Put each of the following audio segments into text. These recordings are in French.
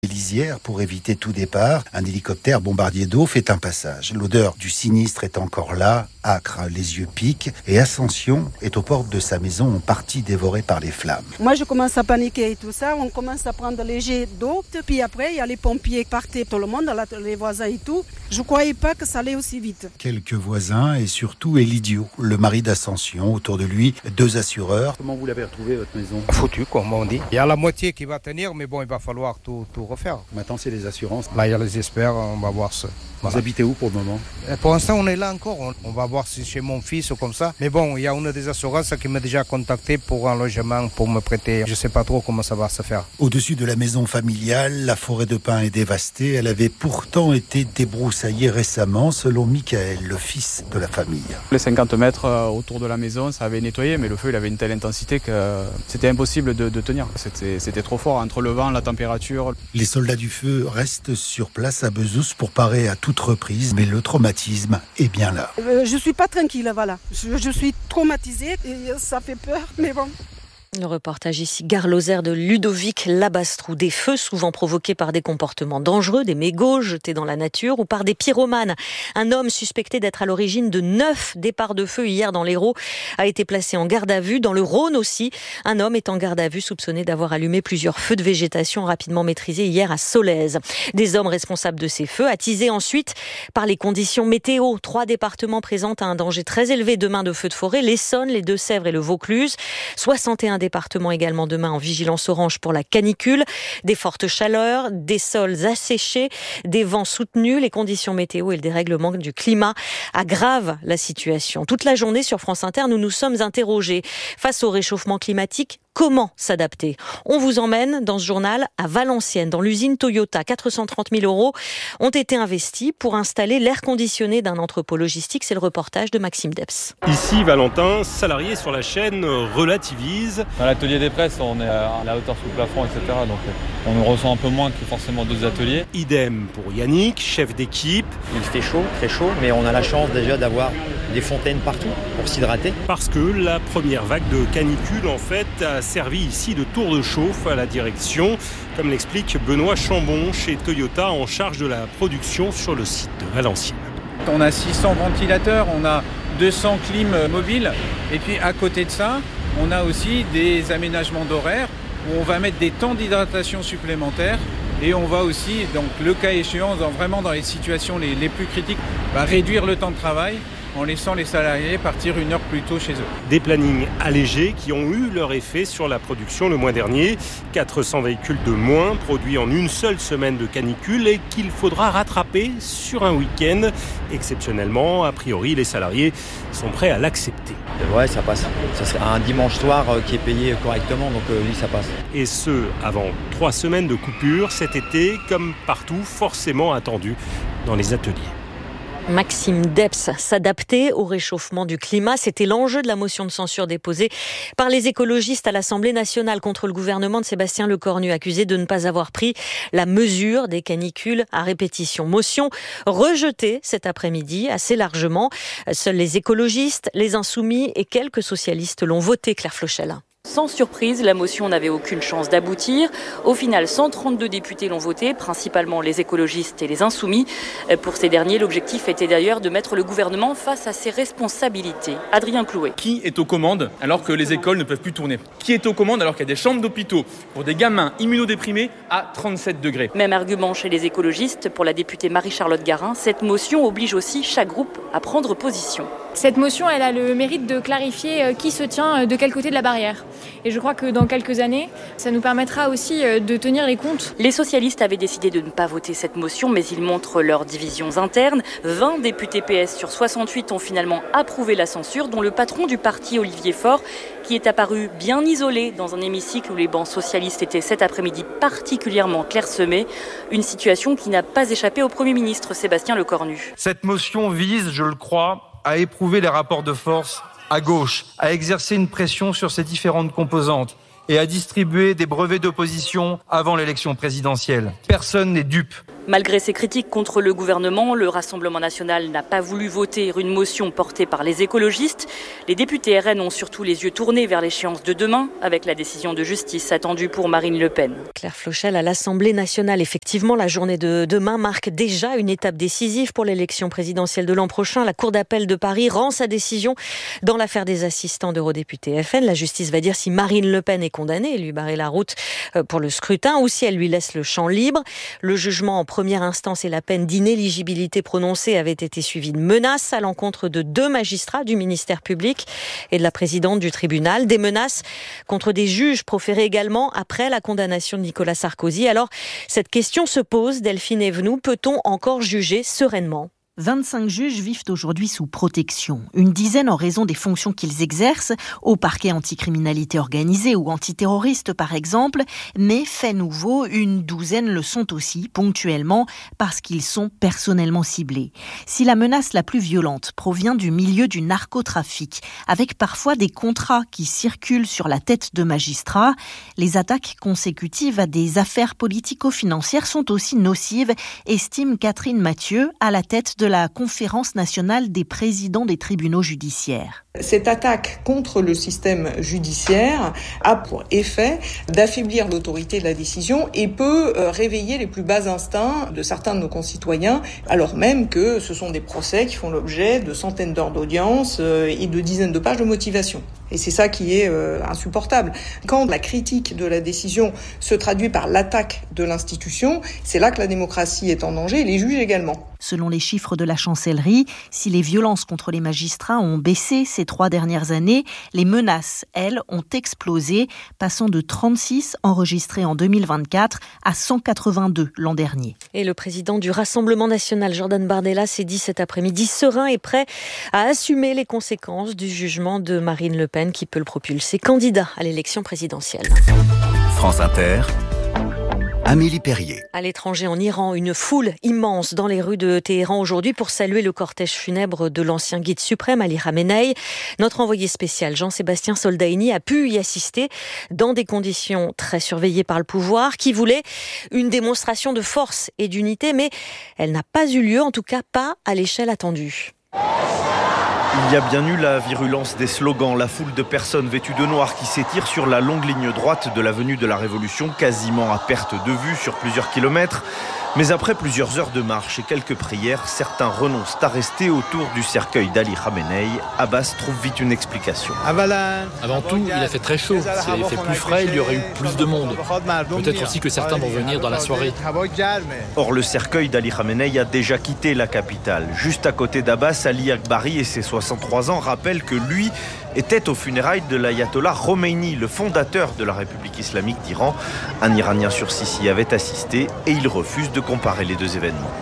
lisière pour éviter tout départ. Un hélicoptère bombardier d'eau fait un passage. L'odeur du sinistre est encore là, âcre, les yeux piquent, et Ascension est aux portes de sa maison en partie dévorée par les flammes. Moi je commence à paniquer et tout ça, on commence à prendre les jets d'eau, puis après il y a les pompiers qui partaient, tout le monde, les voisins et tout. Je ne croyais pas que ça allait aussi vite. Quelques voisins et surtout Elidio, le mari d'Ascension, autour de lui 2 assureurs. Comment vous l'avez retrouvé votre maison ? Foutu, comme on dit. Il y a la moitié qui va tenir, mais bon, il va falloir tout refaire. Maintenant, c'est les assurances. Là, il y a les experts, on va voir ça. Vous habitez où pour le moment ? Pour l'instant, on est là encore. On va voir si chez mon fils ou comme ça. Mais bon, il y a une des assurances qui m'a déjà contacté pour un logement, pour me prêter. Je ne sais pas trop comment ça va se faire. Au-dessus de la maison familiale, la forêt de pins est dévastée. Elle avait pourtant été débroussaillée récemment, selon Michael, le fils de la famille. Les 50 mètres autour de la maison, ça avait nettoyé, mais le feu il avait une telle intensité que c'était impossible de tenir. C'était trop fort, entre le vent, la température. Les soldats du feu restent sur place à Bezous pour parer à toute reprise, mais le traumatisme est bien là. Je suis pas tranquille, voilà. Je suis traumatisée et ça fait peur, mais bon. Le reportage ici, Gare Lozère de Ludovic Labastrou. Des feux souvent provoqués par des comportements dangereux, des mégots jetés dans la nature ou par des pyromanes. Un homme suspecté d'être à l'origine de 9 départs de feu hier dans l'Hérault a été placé en garde à vue. Dans le Rhône aussi, un homme est en garde à vue soupçonné d'avoir allumé plusieurs feux de végétation rapidement maîtrisés hier à Solèze. Des hommes responsables de ces feux, attisés ensuite par les conditions météo. 3 départements présentent un danger très élevé demain de feux de forêt, l'Essonne, les Deux-Sèvres et le Vaucluse. 61 départements également demain en vigilance orange pour la canicule, des fortes chaleurs, des sols asséchés, des vents soutenus, les conditions météo et le dérèglement du climat aggravent la situation. Toute la journée sur France Inter, nous nous sommes interrogés face au réchauffement climatique. Comment s'adapter ? On vous emmène dans ce journal à Valenciennes, dans l'usine Toyota. 430 000 € ont été investis pour installer l'air conditionné d'un entrepôt logistique. C'est le reportage de Maxime Debs. Ici, Valentin, salarié sur la chaîne, relativise. Dans l'atelier des presses, on est à la hauteur sous le plafond, etc. Donc on nous ressent un peu moins que forcément d'autres ateliers. Idem pour Yannick, chef d'équipe. Il fait chaud, très chaud, mais on a la chance déjà d'avoir des fontaines partout pour s'hydrater. Parce que la première vague de canicule, en fait, a servi ici de tour de chauffe à la direction, comme l'explique Benoît Chambon chez Toyota en charge de la production sur le site de Valenciennes. On a 600 ventilateurs, on a 200 clims mobiles et puis à côté de ça, on a aussi des aménagements d'horaire où on va mettre des temps d'hydratation supplémentaires et on va aussi, donc le cas échéant, vraiment dans les situations les plus critiques, réduire le temps de travail en laissant les salariés partir 1 heure plus tôt chez eux. Des plannings allégés qui ont eu leur effet sur la production le mois dernier. 400 véhicules de moins produits en une seule semaine de canicule et qu'il faudra rattraper sur un week-end. Exceptionnellement, a priori, les salariés sont prêts à l'accepter. Ouais, ça passe. Ça serait un dimanche soir qui est payé correctement, donc oui, ça passe. Et ce, avant 3 semaines de coupure cet été, comme partout, forcément attendu dans les ateliers. Maxime Debs, s'adapter au réchauffement du climat, c'était l'enjeu de la motion de censure déposée par les écologistes à l'Assemblée nationale contre le gouvernement de Sébastien Lecornu, accusé de ne pas avoir pris la mesure des canicules à répétition. Motion rejetée cet après-midi assez largement. Seuls les écologistes, les insoumis et quelques socialistes l'ont voté, Claire Flochel. Sans surprise, la motion n'avait aucune chance d'aboutir. Au final, 132 députés l'ont voté, principalement les écologistes et les insoumis. Pour ces derniers, l'objectif était d'ailleurs de mettre le gouvernement face à ses responsabilités. Adrien Clouet. Qui est aux commandes alors que les écoles ne peuvent plus tourner ? Qui est aux commandes alors qu'il y a des chambres d'hôpitaux pour des gamins immunodéprimés à 37 degrés ? Même argument chez les écologistes. Pour la députée Marie-Charlotte Garin, cette motion oblige aussi chaque groupe à prendre position. Cette motion, elle a le mérite de clarifier qui se tient de quel côté de la barrière. Et je crois que dans quelques années, ça nous permettra aussi de tenir les comptes. Les socialistes avaient décidé de ne pas voter cette motion, mais ils montrent leurs divisions internes. 20 députés PS sur 68 ont finalement approuvé la censure, dont le patron du parti, Olivier Faure, qui est apparu bien isolé dans un hémicycle où les bancs socialistes étaient cet après-midi particulièrement clairsemés. Une situation qui n'a pas échappé au Premier ministre Sébastien Lecornu. Cette motion vise, je le crois, à éprouver les rapports de force à gauche, à exercer une pression sur ses différentes composantes et à distribuer des brevets d'opposition avant l'élection présidentielle. Personne n'est dupe. Malgré ces critiques contre le gouvernement, le Rassemblement national n'a pas voulu voter une motion portée par les écologistes. Les députés RN ont surtout les yeux tournés vers l'échéance de demain, avec la décision de justice attendue pour Marine Le Pen. Claire Flochel à l'Assemblée nationale. Effectivement, la journée de demain marque déjà une étape décisive pour l'élection présidentielle de l'an prochain. La Cour d'appel de Paris rend sa décision dans l'affaire des assistants d'eurodéputés FN. La justice va dire si Marine Le Pen est condamnée et lui barrer la route pour le scrutin ou si elle lui laisse le champ libre. Le jugement en première instance et la peine d'inéligibilité prononcée avaient été suivis de menaces à l'encontre de 2 magistrats du ministère public et de la présidente du tribunal. Des menaces contre des juges proférées également après la condamnation de Nicolas Sarkozy. Alors, cette question se pose, Delphine Evenou, peut-on encore juger sereinement ? 25 juges vivent aujourd'hui sous protection. Une dizaine en raison des fonctions qu'ils exercent, au parquet anticriminalité organisée ou antiterroriste par exemple, mais fait nouveau, une douzaine le sont aussi ponctuellement parce qu'ils sont personnellement ciblés. Si la menace la plus violente provient du milieu du narcotrafic, avec parfois des contrats qui circulent sur la tête de magistrats, les attaques consécutives à des affaires politico-financières sont aussi nocives, estime Catherine Mathieu, à la tête de la Conférence nationale des présidents des tribunaux judiciaires. Cette attaque contre le système judiciaire a pour effet d'affaiblir l'autorité de la décision et peut réveiller les plus bas instincts de certains de nos concitoyens, alors même que ce sont des procès qui font l'objet de centaines d'heures d'audience et de dizaines de pages de motivation. Et c'est ça qui est insupportable. Quand la critique de la décision se traduit par l'attaque de l'institution, c'est là que la démocratie est en danger et les juges également. Selon les chiffres de la chancellerie, si les violences contre les magistrats ont baissé ces 3 dernières années, les menaces, elles, ont explosé, passant de 36 enregistrées en 2024 à 182 l'an dernier. Et le président du Rassemblement national, Jordan Bardella, s'est dit cet après-midi serein et prêt à assumer les conséquences du jugement de Marine Le Pen qui peut le propulser candidat à l'élection présidentielle. France Inter. Amélie Perrier. À l'étranger, en Iran, une foule immense dans les rues de Téhéran aujourd'hui pour saluer le cortège funèbre de l'ancien guide suprême Ali Khamenei. Notre envoyé spécial Jean-Sébastien Soldaini a pu y assister dans des conditions très surveillées par le pouvoir qui voulait une démonstration de force et d'unité, mais elle n'a pas eu lieu, en tout cas pas à l'échelle attendue. Il y a bien eu la virulence des slogans, la foule de personnes vêtues de noir qui s'étire sur la longue ligne droite de l'avenue de la Révolution, quasiment à perte de vue sur plusieurs kilomètres. Mais après plusieurs heures de marche et quelques prières, certains renoncent à rester autour du cercueil d'Ali Khamenei. Abbas trouve vite une explication. Avant tout, il a fait très chaud. S'il avait fait plus frais, il y aurait eu plus de monde. Peut-être aussi que certains vont venir dans la soirée. Or, le cercueil d'Ali Khamenei a déjà quitté la capitale. Juste à côté d'Abbas, Ali Akbari et ses 63 ans rappellent que lui était aux funérailles de l'ayatollah Khomeini, le fondateur de la République islamique d'Iran. Un Iranien sur 6 y avait assisté et il refuse de comparer les deux événements.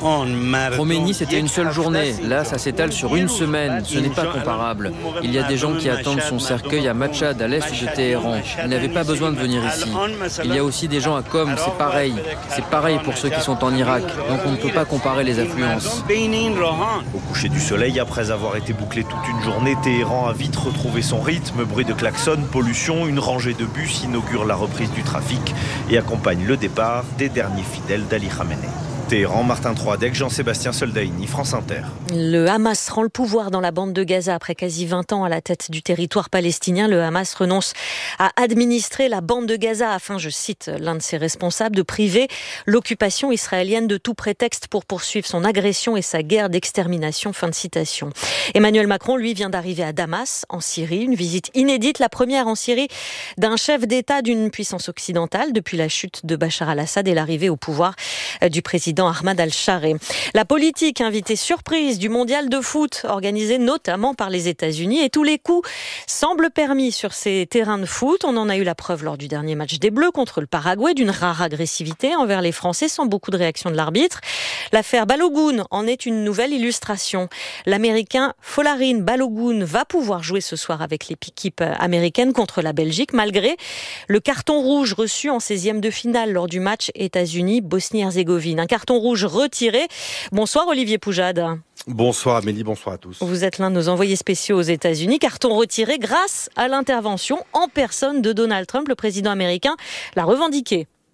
Khomeini, c'était une seule journée. Là, ça s'étale sur une semaine. Ce n'est pas comparable. Il y a des gens qui attendent son cercueil à Machhad, à l'est de Téhéran. Il n'avait pas besoin de venir ici. Il y a aussi des gens à Qom, c'est pareil. C'est pareil pour ceux qui sont en Irak. Donc on ne peut pas comparer les affluences. Au coucher du soleil, après avoir été bouclé toute une journée, Téhéran a vite retrouvé son rythme. Bruit de klaxon, pollution, une rangée de bus inaugure la reprise du trafic et accompagne le départ des derniers fidèles d'Ali Khamenei. Téhéran, Martin Troadec, Jean-Sébastien Soldaini, France Inter. Le Hamas rend le pouvoir dans la bande de Gaza après quasi 20 ans à la tête du territoire palestinien. Le Hamas renonce à administrer la bande de Gaza afin, je cite l'un de ses responsables, de priver l'occupation israélienne de tout prétexte pour poursuivre son agression et sa guerre d'extermination. Fin de citation. Emmanuel Macron, lui, vient d'arriver à Damas, en Syrie. Une visite inédite, la première en Syrie d'un chef d'État d'une puissance occidentale depuis la chute de Bachar al-Assad et l'arrivée au pouvoir du président Ahmad al-Chareh. La politique, invitée surprise du mondial de foot, organisé notamment par les États-Unis, et tous les coups semblent permis sur ces terrains de foot. On en a eu la preuve lors du dernier match des Bleus contre le Paraguay, d'une rare agressivité envers les Français, sans beaucoup de réaction de l'arbitre. L'affaire Balogun en est une nouvelle illustration. L'Américain Folarin Balogun va pouvoir jouer ce soir avec l'équipe américaine contre la Belgique, malgré le carton rouge reçu en 16e de finale lors du match États-Unis-Bosnie-Herzégovine. Un carton rouge retiré. Bonsoir Olivier Poujade. Bonsoir Amélie, bonsoir à tous. Vous êtes l'un de nos envoyés spéciaux aux États-Unis. Carton retiré grâce à l'intervention en personne de Donald Trump. Le président américain l'a revendiqué.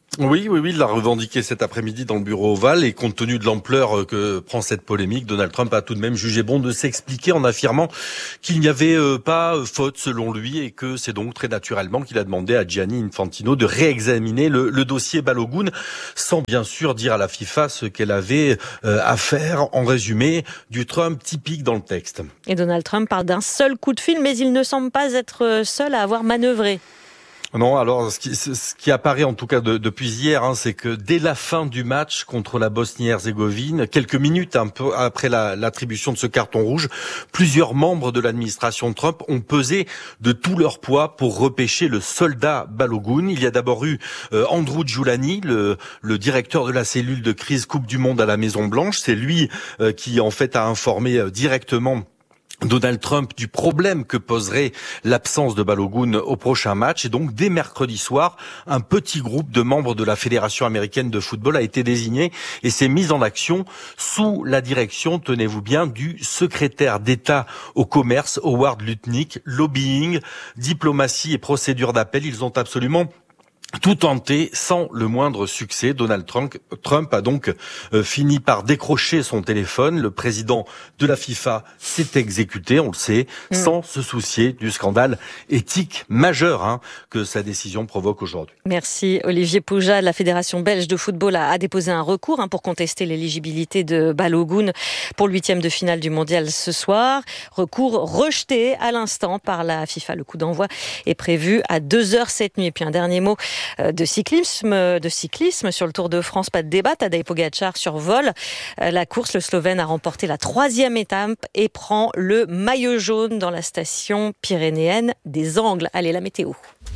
Oui, il l'a revendiqué cet après-midi dans le bureau ovale et compte tenu de l'ampleur que prend cette polémique, Donald Trump a tout de même jugé bon de s'expliquer en affirmant qu'il n'y avait pas faute selon lui et que c'est donc très naturellement qu'il a demandé à Gianni Infantino de réexaminer le dossier Balogun sans bien sûr dire à la FIFA ce qu'elle avait à faire. En résumé, du Trump typique dans le texte. Et Donald Trump parle d'un seul coup de fil, mais il ne semble pas être seul à avoir manœuvré. Non, alors ce qui apparaît en tout cas depuis hier, c'est que dès la fin du match contre la Bosnie-Herzégovine, quelques minutes un peu après l'attribution de ce carton rouge, plusieurs membres de l'administration de Trump ont pesé de tout leur poids pour repêcher le soldat Balogun. Il y a d'abord eu Andrew Giuliani, le directeur de la cellule de crise Coupe du Monde à la Maison-Blanche. C'est lui qui en fait a informé directement Donald Trump du problème que poserait l'absence de Balogun au prochain match. Et donc, dès mercredi soir, un petit groupe de membres de la Fédération américaine de football a été désigné et s'est mis en action sous la direction, tenez-vous bien, du secrétaire d'État au commerce, Howard Lutnick. Lobbying, diplomatie et procédure d'appel, ils ont absolument tout tenté sans le moindre succès. Donald Trump a donc fini par décrocher son téléphone. Le président de la FIFA s'est exécuté, on le sait, sans se soucier du scandale éthique majeur que sa décision provoque aujourd'hui. Merci Olivier Poujade. La Fédération belge de football a déposé un recours pour contester l'éligibilité de Balogun pour le 8e de finale du mondial ce soir. Recours rejeté à l'instant par la FIFA. Le coup d'envoi est prévu à 2h cette nuit. Et puis un dernier mot de cyclisme sur le Tour de France. Pas de débat, Tadej Pogačar survole la course. Le Slovène a remporté la 3e étape et prend le maillot jaune dans la station pyrénéenne des Angles. Allez, la météo.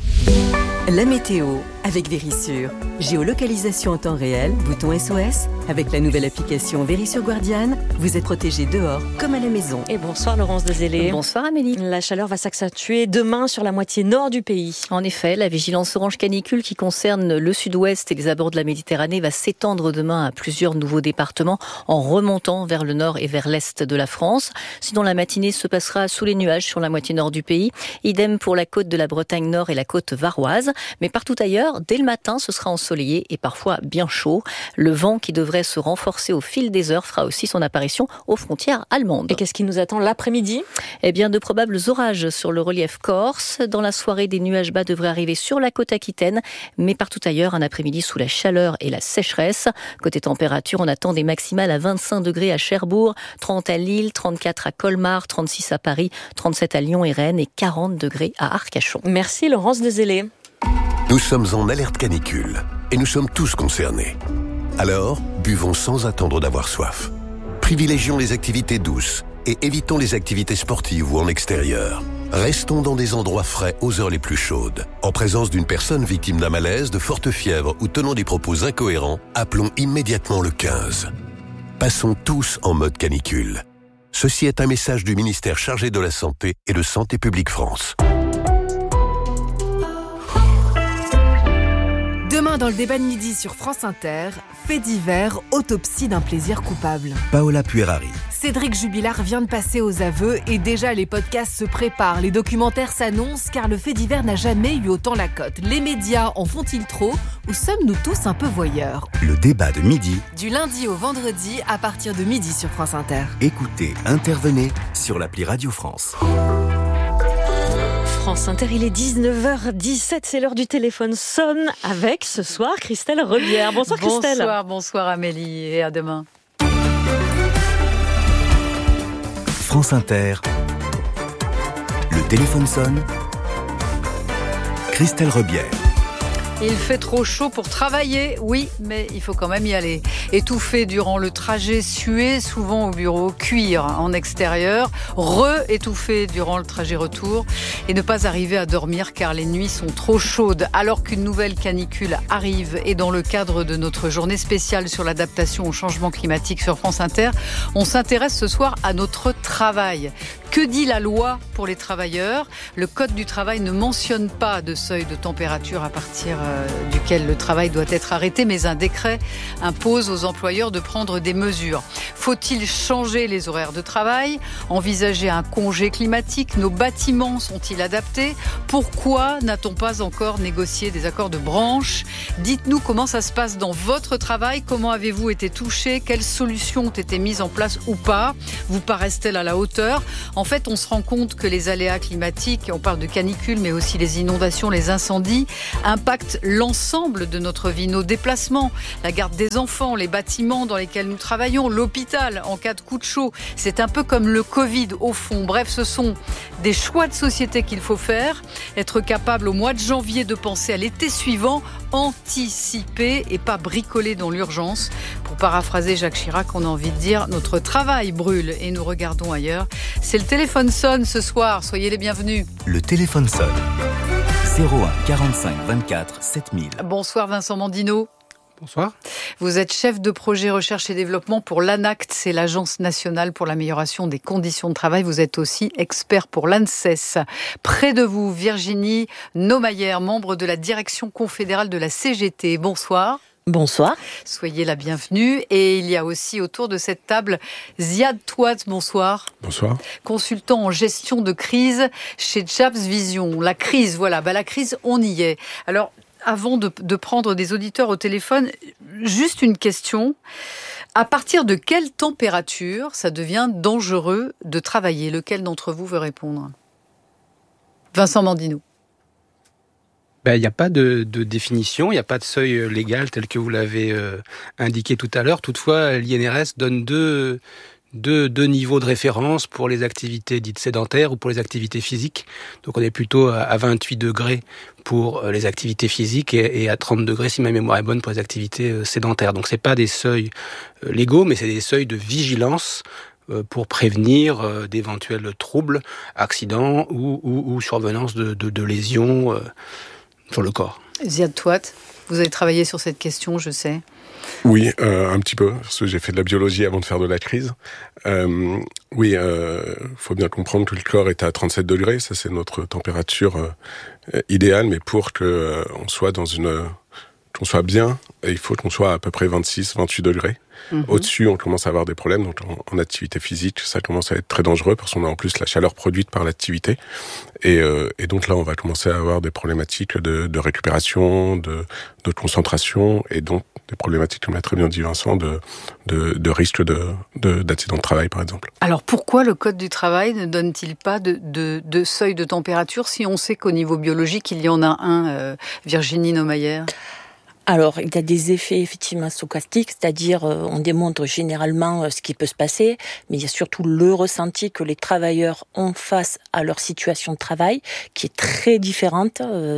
La météo avec Verisure. Géolocalisation en temps réel, bouton SOS. Avec la nouvelle application Verisure Guardian, vous êtes protégé dehors comme à la maison. Et bonsoir Laurence Dezélé. Bonsoir Amélie. La chaleur va s'accentuer demain sur la moitié nord du pays. En effet, la vigilance orange canicule qui concerne le sud-ouest et les abords de la Méditerranée va s'étendre demain à plusieurs nouveaux départements en remontant vers le nord et vers l'est de la France. Sinon, la matinée se passera sous les nuages sur la moitié nord du pays. Idem pour la côte de la Bretagne nord et la côte varoise. Mais partout ailleurs, dès le matin, ce sera ensoleillé et parfois bien chaud. Le vent qui devrait se renforcer au fil des heures fera aussi son apparition aux frontières allemandes. Et qu'est-ce qui nous attend l'après-midi ? Eh bien, de probables orages sur le relief corse. Dans la soirée, des nuages bas devraient arriver sur la côte aquitaine, mais partout ailleurs, un après-midi sous la chaleur et la sécheresse. Côté température, on attend des maximales à 25 degrés à Cherbourg, 30 à Lille, 34 à Colmar, 36 à Paris, 37 à Lyon et Rennes et 40 degrés à Arcachon. Merci Laurence Dezélé. Nous sommes en alerte canicule et nous sommes tous concernés. Alors, buvons sans attendre d'avoir soif. Privilégions les activités douces et évitons les activités sportives ou en extérieur. Restons dans des endroits frais aux heures les plus chaudes. En présence d'une personne victime d'un malaise, de forte fièvre ou tenant des propos incohérents, appelons immédiatement le 15. Passons tous en mode canicule. Ceci est un message du ministère chargé de la Santé et de Santé publique France. Demain, dans le débat de midi sur France Inter, fait divers, autopsie d'un plaisir coupable. Paola Puerari. Cédric Jubilard vient de passer aux aveux et déjà les podcasts se préparent. Les documentaires s'annoncent car le fait divers n'a jamais eu autant la cote. Les médias en font-ils trop ou sommes-nous tous un peu voyeurs ? Le débat de midi. Du lundi au vendredi à partir de midi sur France Inter. Écoutez, intervenez sur l'appli Radio France. France Inter, il est 19h17, c'est l'heure du téléphone sonne avec ce soir Christelle Rebière. Bonsoir Christelle. Bonsoir Amélie et à demain. France Inter, le téléphone sonne. Christelle Rebière. Il fait trop chaud pour travailler, oui, mais il faut quand même y aller. Étouffer durant le trajet, suer souvent au bureau, cuire en extérieur, re-étouffer durant le trajet retour et ne pas arriver à dormir car les nuits sont trop chaudes. Alors qu'une nouvelle canicule arrive et dans le cadre de notre journée spéciale sur l'adaptation au changement climatique sur France Inter, on s'intéresse ce soir à notre travail. Que dit la loi pour les travailleurs ? Le Code du travail ne mentionne pas de seuil de température à partir duquel le travail doit être arrêté, mais un décret impose aux employeurs de prendre des mesures. Faut-il changer les horaires de travail ? Envisager un congé climatique ? Nos bâtiments sont-ils adaptés ? Pourquoi n'a-t-on pas encore négocié des accords de branche ? Dites-nous comment ça se passe dans votre travail. Comment avez-vous été touché ? Quelles solutions ont été mises en place ou pas ? Vous paraissent-elles à la hauteur ? En fait, on se rend compte que les aléas climatiques, on parle de canicule, mais aussi les inondations, les incendies, impactent l'ensemble de notre vie, nos déplacements, la garde des enfants, les bâtiments dans lesquels nous travaillons, l'hôpital en cas de coup de chaud. C'est un peu comme le Covid au fond. Bref, ce sont des choix de société qu'il faut faire. Être capable au mois de janvier de penser à l'été suivant, anticiper et pas bricoler dans l'urgence. Pour paraphraser Jacques Chirac, on a envie de dire notre travail brûle et nous regardons ailleurs. C'est le téléphone sonne ce soir. Soyez les bienvenus. Le téléphone sonne. 01 45 24 7000. Bonsoir Vincent Mandino. Bonsoir. Vous êtes chef de projet recherche et développement pour l'ANACT, c'est l'Agence nationale pour l'amélioration des conditions de travail. Vous êtes aussi expert pour l'ANSES. Près de vous, Virginie Naumayer, membre de la direction confédérale de la CGT. Bonsoir. Bonsoir. Soyez la bienvenue. Et il y a aussi autour de cette table Ziad Touat. Bonsoir. Bonsoir. Consultant en gestion de crise chez Jabs Vision. La crise, voilà. La crise, on y est. Alors, avant de prendre des auditeurs au téléphone, juste une question. À partir de quelle température ça devient dangereux de travailler ? Lequel d'entre vous veut répondre ? Vincent Mandino. Il n'y a pas de définition, il n'y a pas de seuil légal tel que vous l'avez indiqué tout à l'heure. Toutefois, l'INRS donne deux niveaux de référence pour les activités dites sédentaires ou pour les activités physiques. Donc on est plutôt à 28 degrés pour les activités physiques et à 30 degrés, si ma mémoire est bonne, pour les activités sédentaires. Donc c'est pas des seuils légaux, mais c'est des seuils de vigilance pour prévenir d'éventuels troubles, accidents ou survenance de lésions sur le corps. Ziad Touat, vous avez travaillé sur cette question, je sais. Oui, un petit peu, parce que j'ai fait de la biologie avant de faire de la crise. Oui, faut bien comprendre que le corps est à 37 degrés, ça c'est notre température idéale, mais pour que on soit qu'on soit bien, il faut qu'on soit à peu près 26, 28 degrés. Mmh. Au-dessus, on commence à avoir des problèmes. Donc, en activité physique, ça commence à être très dangereux parce qu'on a en plus la chaleur produite par l'activité. Et donc là, on va commencer à avoir des problématiques de récupération, de concentration, et donc des problématiques, comme l'a très bien dit Vincent, de risque d'accident de travail, par exemple. Alors, pourquoi le Code du travail ne donne-t-il pas de seuil de température si on sait qu'au niveau biologique, il y en a un, Virginie Naumayer ? Alors, il y a des effets effectivement stochastiques, c'est-à-dire on démontre généralement ce qui peut se passer, mais il y a surtout le ressenti que les travailleurs ont face à leur situation de travail, qui est très différente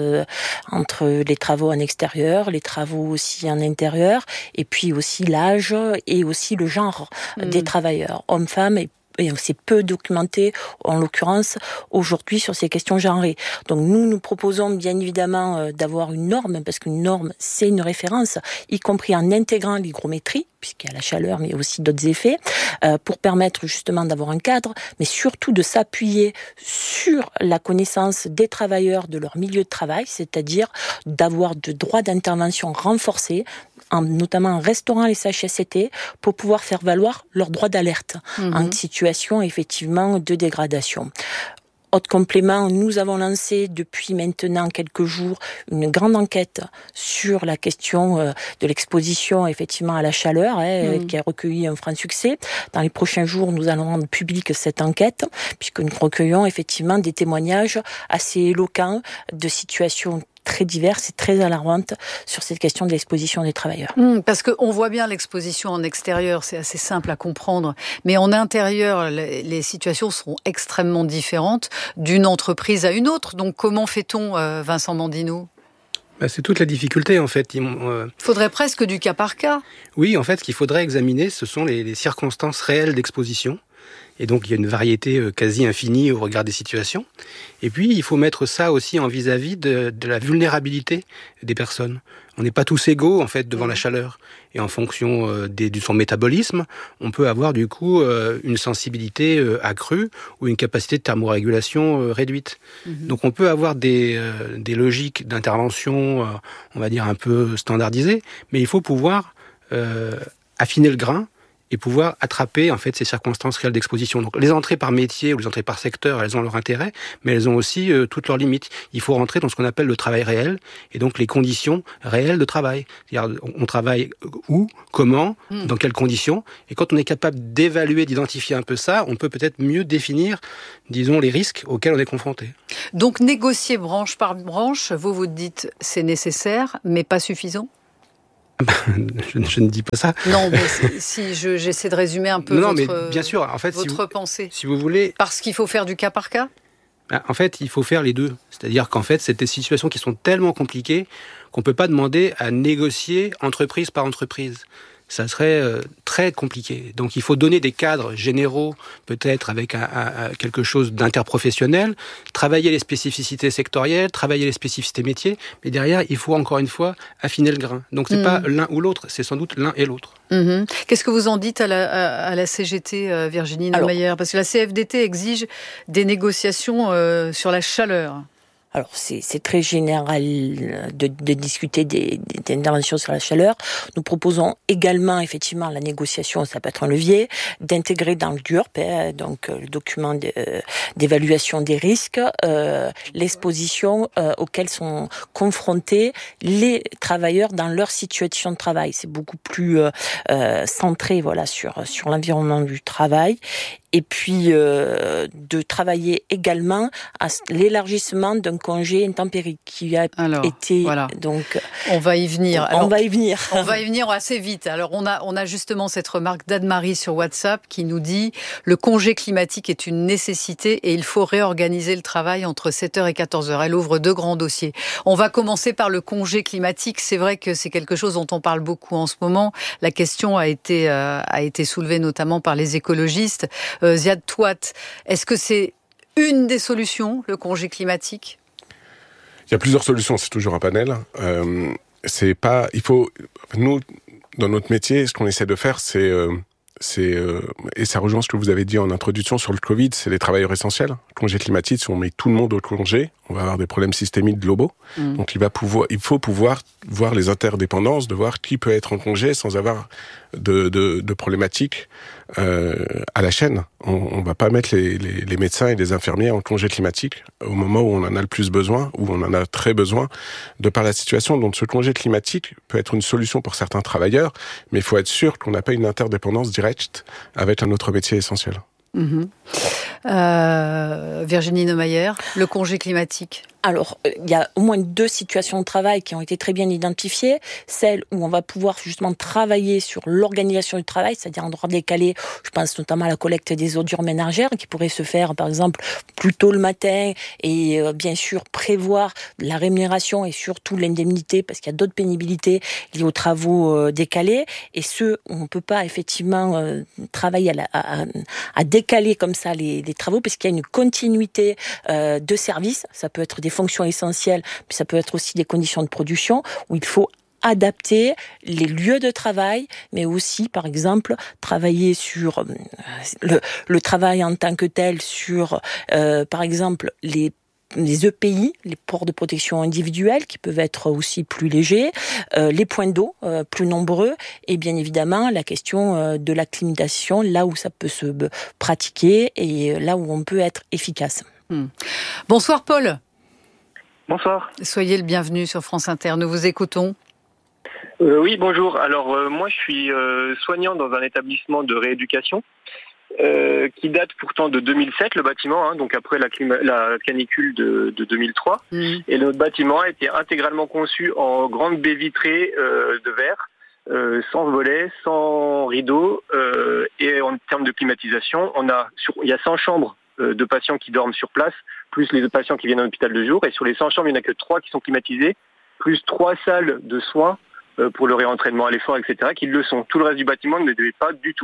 entre les travaux en extérieur, les travaux aussi en intérieur, et puis aussi l'âge et aussi le genre des travailleurs, hommes-femmes et c'est peu documenté, en l'occurrence, aujourd'hui, sur ces questions genrées. Donc, nous proposons, bien évidemment, d'avoir une norme, parce qu'une norme, c'est une référence, y compris en intégrant l'hygrométrie, puisqu'il y a la chaleur, mais aussi d'autres effets, pour permettre, justement, d'avoir un cadre, mais surtout de s'appuyer sur la connaissance des travailleurs de leur milieu de travail, c'est-à-dire d'avoir de droits d'intervention renforcés, notamment en restaurant les CHSCT, pour pouvoir faire valoir leur droit d'alerte en situation effectivement de dégradation. Autre complément, nous avons lancé depuis maintenant quelques jours une grande enquête sur la question de l'exposition effectivement à la chaleur, qui a recueilli un franc succès. Dans les prochains jours, nous allons rendre publique cette enquête, puisque nous recueillons effectivement des témoignages assez éloquents de situations très diverses et très alarmantes sur cette question de l'exposition des travailleurs. Parce qu'on voit bien l'exposition en extérieur, c'est assez simple à comprendre, mais en intérieur, les situations seront extrêmement différentes d'une entreprise à une autre. Donc comment fait-on, Vincent Mandino ? C'est toute la difficulté, en fait. Faudrait presque du cas par cas. Oui, en fait, ce qu'il faudrait examiner, ce sont les circonstances réelles d'exposition. Et donc, il y a une variété quasi infinie au regard des situations. Et puis, il faut mettre ça aussi en vis-à-vis de la vulnérabilité des personnes. On n'est pas tous égaux, en fait, devant la chaleur. Et en fonction de son métabolisme, on peut avoir, du coup, une sensibilité accrue ou une capacité de thermorégulation réduite. Donc, on peut avoir des logiques d'intervention, on va dire, un peu standardisées, mais il faut pouvoir affiner le grain et pouvoir attraper en fait ces circonstances réelles d'exposition. Donc les entrées par métier ou les entrées par secteur, elles ont leur intérêt, mais elles ont aussi toutes leurs limites. Il faut rentrer dans ce qu'on appelle le travail réel et donc les conditions réelles de travail. C'est-à-dire on travaille où, comment, dans quelles conditions. Et quand on est capable d'évaluer, d'identifier un peu ça, on peut peut-être mieux définir, disons, les risques auxquels on est confronté. Donc négocier branche par branche, vous dites c'est nécessaire, mais pas suffisant ? Je ne dis pas ça. Non, mais si j'essaie de résumer un peu mais bien sûr, en fait, votre pensée. Si vous voulez... Parce qu'il faut faire du cas par cas ? En fait, il faut faire les deux. C'est-à-dire qu'en fait, c'est des situations qui sont tellement compliquées qu'on ne peut pas demander à négocier entreprise par entreprise. Ça serait très compliqué. Donc il faut donner des cadres généraux, peut-être avec quelque chose d'interprofessionnel, travailler les spécificités sectorielles, travailler les spécificités métiers, mais derrière, il faut encore une fois affiner le grain. Donc c'est pas l'un ou l'autre, c'est sans doute l'un et l'autre. Qu'est-ce que vous en dites à la CGT, Virginie Neumayer ? Parce que la CFDT exige des négociations sur la chaleur. Alors, c'est très général de discuter des interventions sur la chaleur. Nous proposons également, effectivement, la négociation, ça peut être un levier, d'intégrer dans le DURP, donc le document d'évaluation des risques, l'exposition auxquelles sont confrontés les travailleurs dans leur situation de travail. C'est beaucoup plus centré, voilà, sur l'environnement du travail. Et puis de travailler également à l'élargissement d'un congé intempérie qui a été donc. On va y venir. On va y venir assez vite. Alors on a justement cette remarque d'Anne-Marie sur WhatsApp qui nous dit le congé climatique est une nécessité et il faut réorganiser le travail entre 7h et 14h. Elle ouvre 2 grands dossiers. On va commencer par le congé climatique. C'est vrai que c'est quelque chose dont on parle beaucoup en ce moment. La question a été soulevée notamment par les écologistes. Ziad Touat, est-ce que c'est une des solutions, le congé climatique ? Il y a plusieurs solutions, c'est toujours un panel. Nous, dans notre métier, ce qu'on essaie de faire, et ça rejoint ce que vous avez dit en introduction sur le Covid, c'est les travailleurs essentiels. Le congé climatique, si on met tout le monde au congé, on va avoir des problèmes systémiques globaux. Donc il faut pouvoir voir les interdépendances, de voir qui peut être en congé sans avoir de problématiques à la chaîne. On va pas mettre les médecins et les infirmiers en congé climatique au moment où on en a le plus besoin, où on en a très besoin, de par la situation. Donc ce congé climatique peut être une solution pour certains travailleurs, mais il faut être sûr qu'on n'a pas une interdépendance directe avec un autre métier essentiel. Virginie Neumayer, le congé climatique. Alors, il y a au moins 2 situations de travail qui ont été très bien identifiées. Celle où on va pouvoir justement travailler sur l'organisation du travail, c'est-à-dire en droit décalé. Je pense notamment à la collecte des ordures ménagères qui pourrait se faire, par exemple, plus tôt le matin et bien sûr prévoir la rémunération et surtout l'indemnité parce qu'il y a d'autres pénibilités liées aux travaux décalés. Et ceux où on ne peut pas effectivement travailler à décaler comme ça les travaux parce qu'il y a une continuité de service. Ça peut être des fonctions essentielles, puis ça peut être aussi des conditions de production où il faut adapter les lieux de travail, mais aussi, par exemple, travailler sur le travail en tant que tel, sur, par exemple, les EPI, les ports de protection individuelle, qui peuvent être aussi plus légers, les points d'eau plus nombreux, et bien évidemment la question de la climatisation, là où ça peut se pratiquer et là où on peut être efficace. Bonsoir Paul. Bonsoir. Soyez le bienvenu sur France Inter, nous vous écoutons. Oui, bonjour. Alors moi je suis soignant dans un établissement de rééducation qui date pourtant de 2007, le bâtiment, donc après la canicule de 2003. Et notre bâtiment a été intégralement conçu en grande baie vitrée de verre, sans volets, sans rideaux, et en termes de climatisation, il y a 100 chambres de patients qui dorment sur place, plus les patients qui viennent en hôpital de jour, et sur les 100 chambres, il n'y en a que 3 qui sont climatisées, plus 3 salles de soins pour le réentraînement à l'effort, etc., qui le sont. Tout le reste du bâtiment ne l'est pas du tout.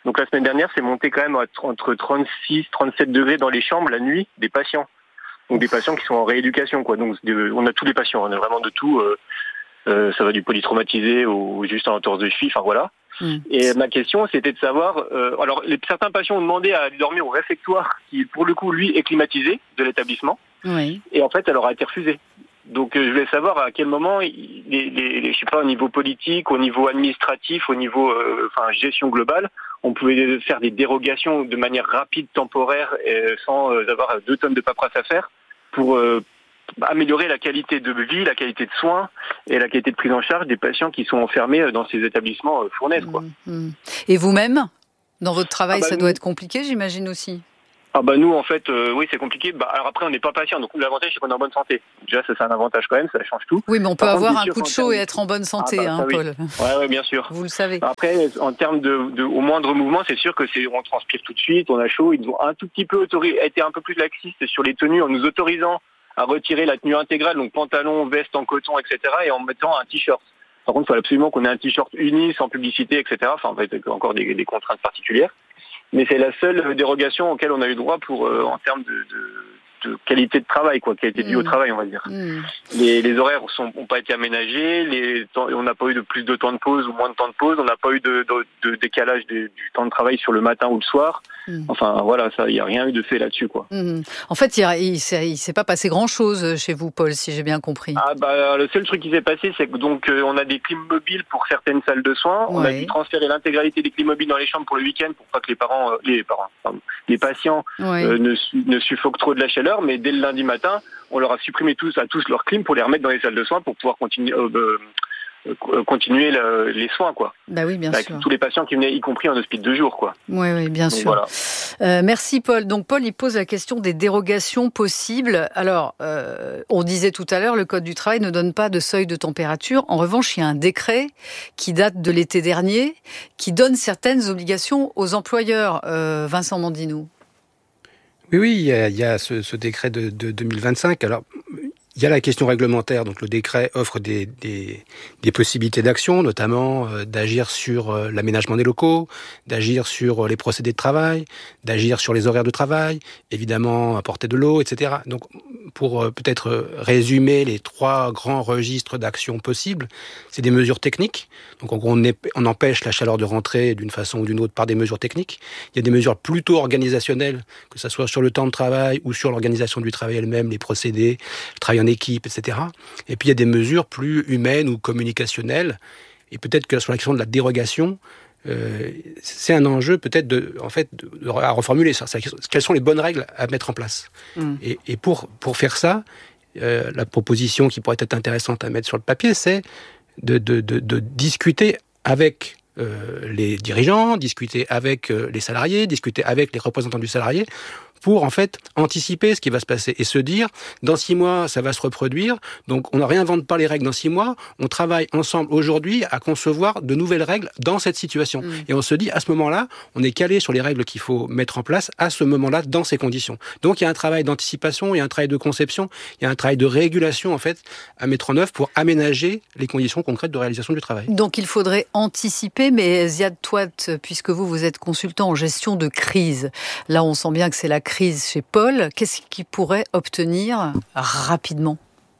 Donc la semaine dernière, c'est monté quand même entre 36, 37 degrés dans les chambres la nuit des patients. Donc des patients qui sont en rééducation, quoi. Donc on a tous les patients, on a vraiment de tout. Ça va du polytraumatisé au juste en entorse de cheville, enfin voilà. Et ma question, c'était de savoir... alors, certains patients ont demandé à dormir au réfectoire, qui, pour le coup, lui, est climatisé de l'établissement. Oui. Et en fait, ça leur a été refusé. Donc, je voulais savoir à quel moment, je sais pas, au niveau politique, au niveau administratif, au niveau gestion globale, on pouvait faire des dérogations de manière rapide, temporaire, sans avoir 2 tonnes de paperasse à faire, pour améliorer la qualité de vie, la qualité de soins et la qualité de prise en charge des patients qui sont enfermés dans ces établissements fournaises, quoi. Et vous-même, dans votre travail, ça doit être compliqué, j'imagine aussi. Nous, en fait, oui, c'est compliqué. Alors après, on n'est pas patient, donc l'avantage, c'est qu'on est en bonne santé. Déjà, ça, c'est un avantage quand même, ça change tout. Oui, mais on peut avoir un coup de chaud et être en bonne santé, Paul. Oui, bien sûr. Vous le savez. Après, en termes au moindre mouvement, c'est sûr que on transpire tout de suite, on a chaud. Ils ont un tout petit peu été un peu plus laxistes sur les tenues en nous autorisant à retirer la tenue intégrale, donc pantalon, veste en coton, etc., et en mettant un t-shirt. Par contre, il faut absolument qu'on ait un t-shirt uni, sans publicité, etc. Enfin, en fait, encore des contraintes particulières. Mais c'est la seule dérogation auquel on a eu droit en termes de qualité de travail, quoi, qualité de vie au travail, on va dire. Les horaires n'ont pas été aménagés, on n'a pas eu de plus de temps de pause ou moins de temps de pause, on n'a pas eu de décalage du temps de travail sur le matin ou le soir. Enfin, voilà, il n'y a rien eu de fait là-dessus, quoi. En fait, il s'est pas passé grand-chose chez vous, Paul, si j'ai bien compris. Le seul truc qui s'est passé, c'est que on a des clims mobiles pour certaines salles de soins. On a dû transférer l'intégralité des clims mobiles dans les chambres pour le week-end pour pas que les patients ne suffoquent trop de la chaleur. Mais dès le lundi matin, on leur a supprimé tous leurs clims pour les remettre dans les salles de soins pour pouvoir continuer les soins, quoi. Bah oui, bien sûr. Tous les patients qui venaient, y compris en hospice de jour, quoi. Oui, bien sûr. Voilà. Merci, Paul. Donc, Paul, il pose la question des dérogations possibles. Alors, on disait tout à l'heure, le Code du travail ne donne pas de seuil de température. En revanche, il y a un décret qui date de l'été dernier, qui donne certaines obligations aux employeurs. Vincent Mandinou. Oui, il y a ce décret de 2025. Alors, il y a la question réglementaire. Donc, le décret offre des possibilités d'action, notamment d'agir sur l'aménagement des locaux, d'agir sur les procédés de travail, d'agir sur les horaires de travail, évidemment apporter de l'eau, etc. Donc, pour peut-être résumer les 3 grands registres d'actions possibles, c'est des mesures techniques. Donc, en gros, on empêche la chaleur de rentrer d'une façon ou d'une autre par des mesures techniques. Il y a des mesures plutôt organisationnelles, que ce soit sur le temps de travail ou sur l'organisation du travail elle-même, les procédés, le travail en équipe, etc. Et puis, il y a des mesures plus humaines ou communicationnelles. Et peut-être que sur la question de la dérogation, c'est un enjeu peut-être à reformuler ça. Quelles sont les bonnes règles à mettre en place? Et pour faire ça, la proposition qui pourrait être intéressante à mettre sur le papier, c'est de discuter avec les dirigeants, discuter avec les salariés, discuter avec les représentants du salarié, pour en fait anticiper ce qui va se passer et se dire dans 6 mois ça va se reproduire, donc on ne réinvente pas les règles dans 6 mois, on travaille ensemble aujourd'hui à concevoir de nouvelles règles dans cette situation. Et on se dit à ce moment-là, on est calé sur les règles qu'il faut mettre en place à ce moment-là dans ces conditions. Donc il y a un travail d'anticipation, il y a un travail de conception, il y a un travail de régulation en fait à mettre en œuvre pour aménager les conditions concrètes de réalisation du travail. Donc il faudrait anticiper, mais Ziad Touat, puisque vous êtes consultant en gestion de crise, là on sent bien que c'est la crise chez Paul, qu'est-ce qu'il pourrait obtenir rapidement?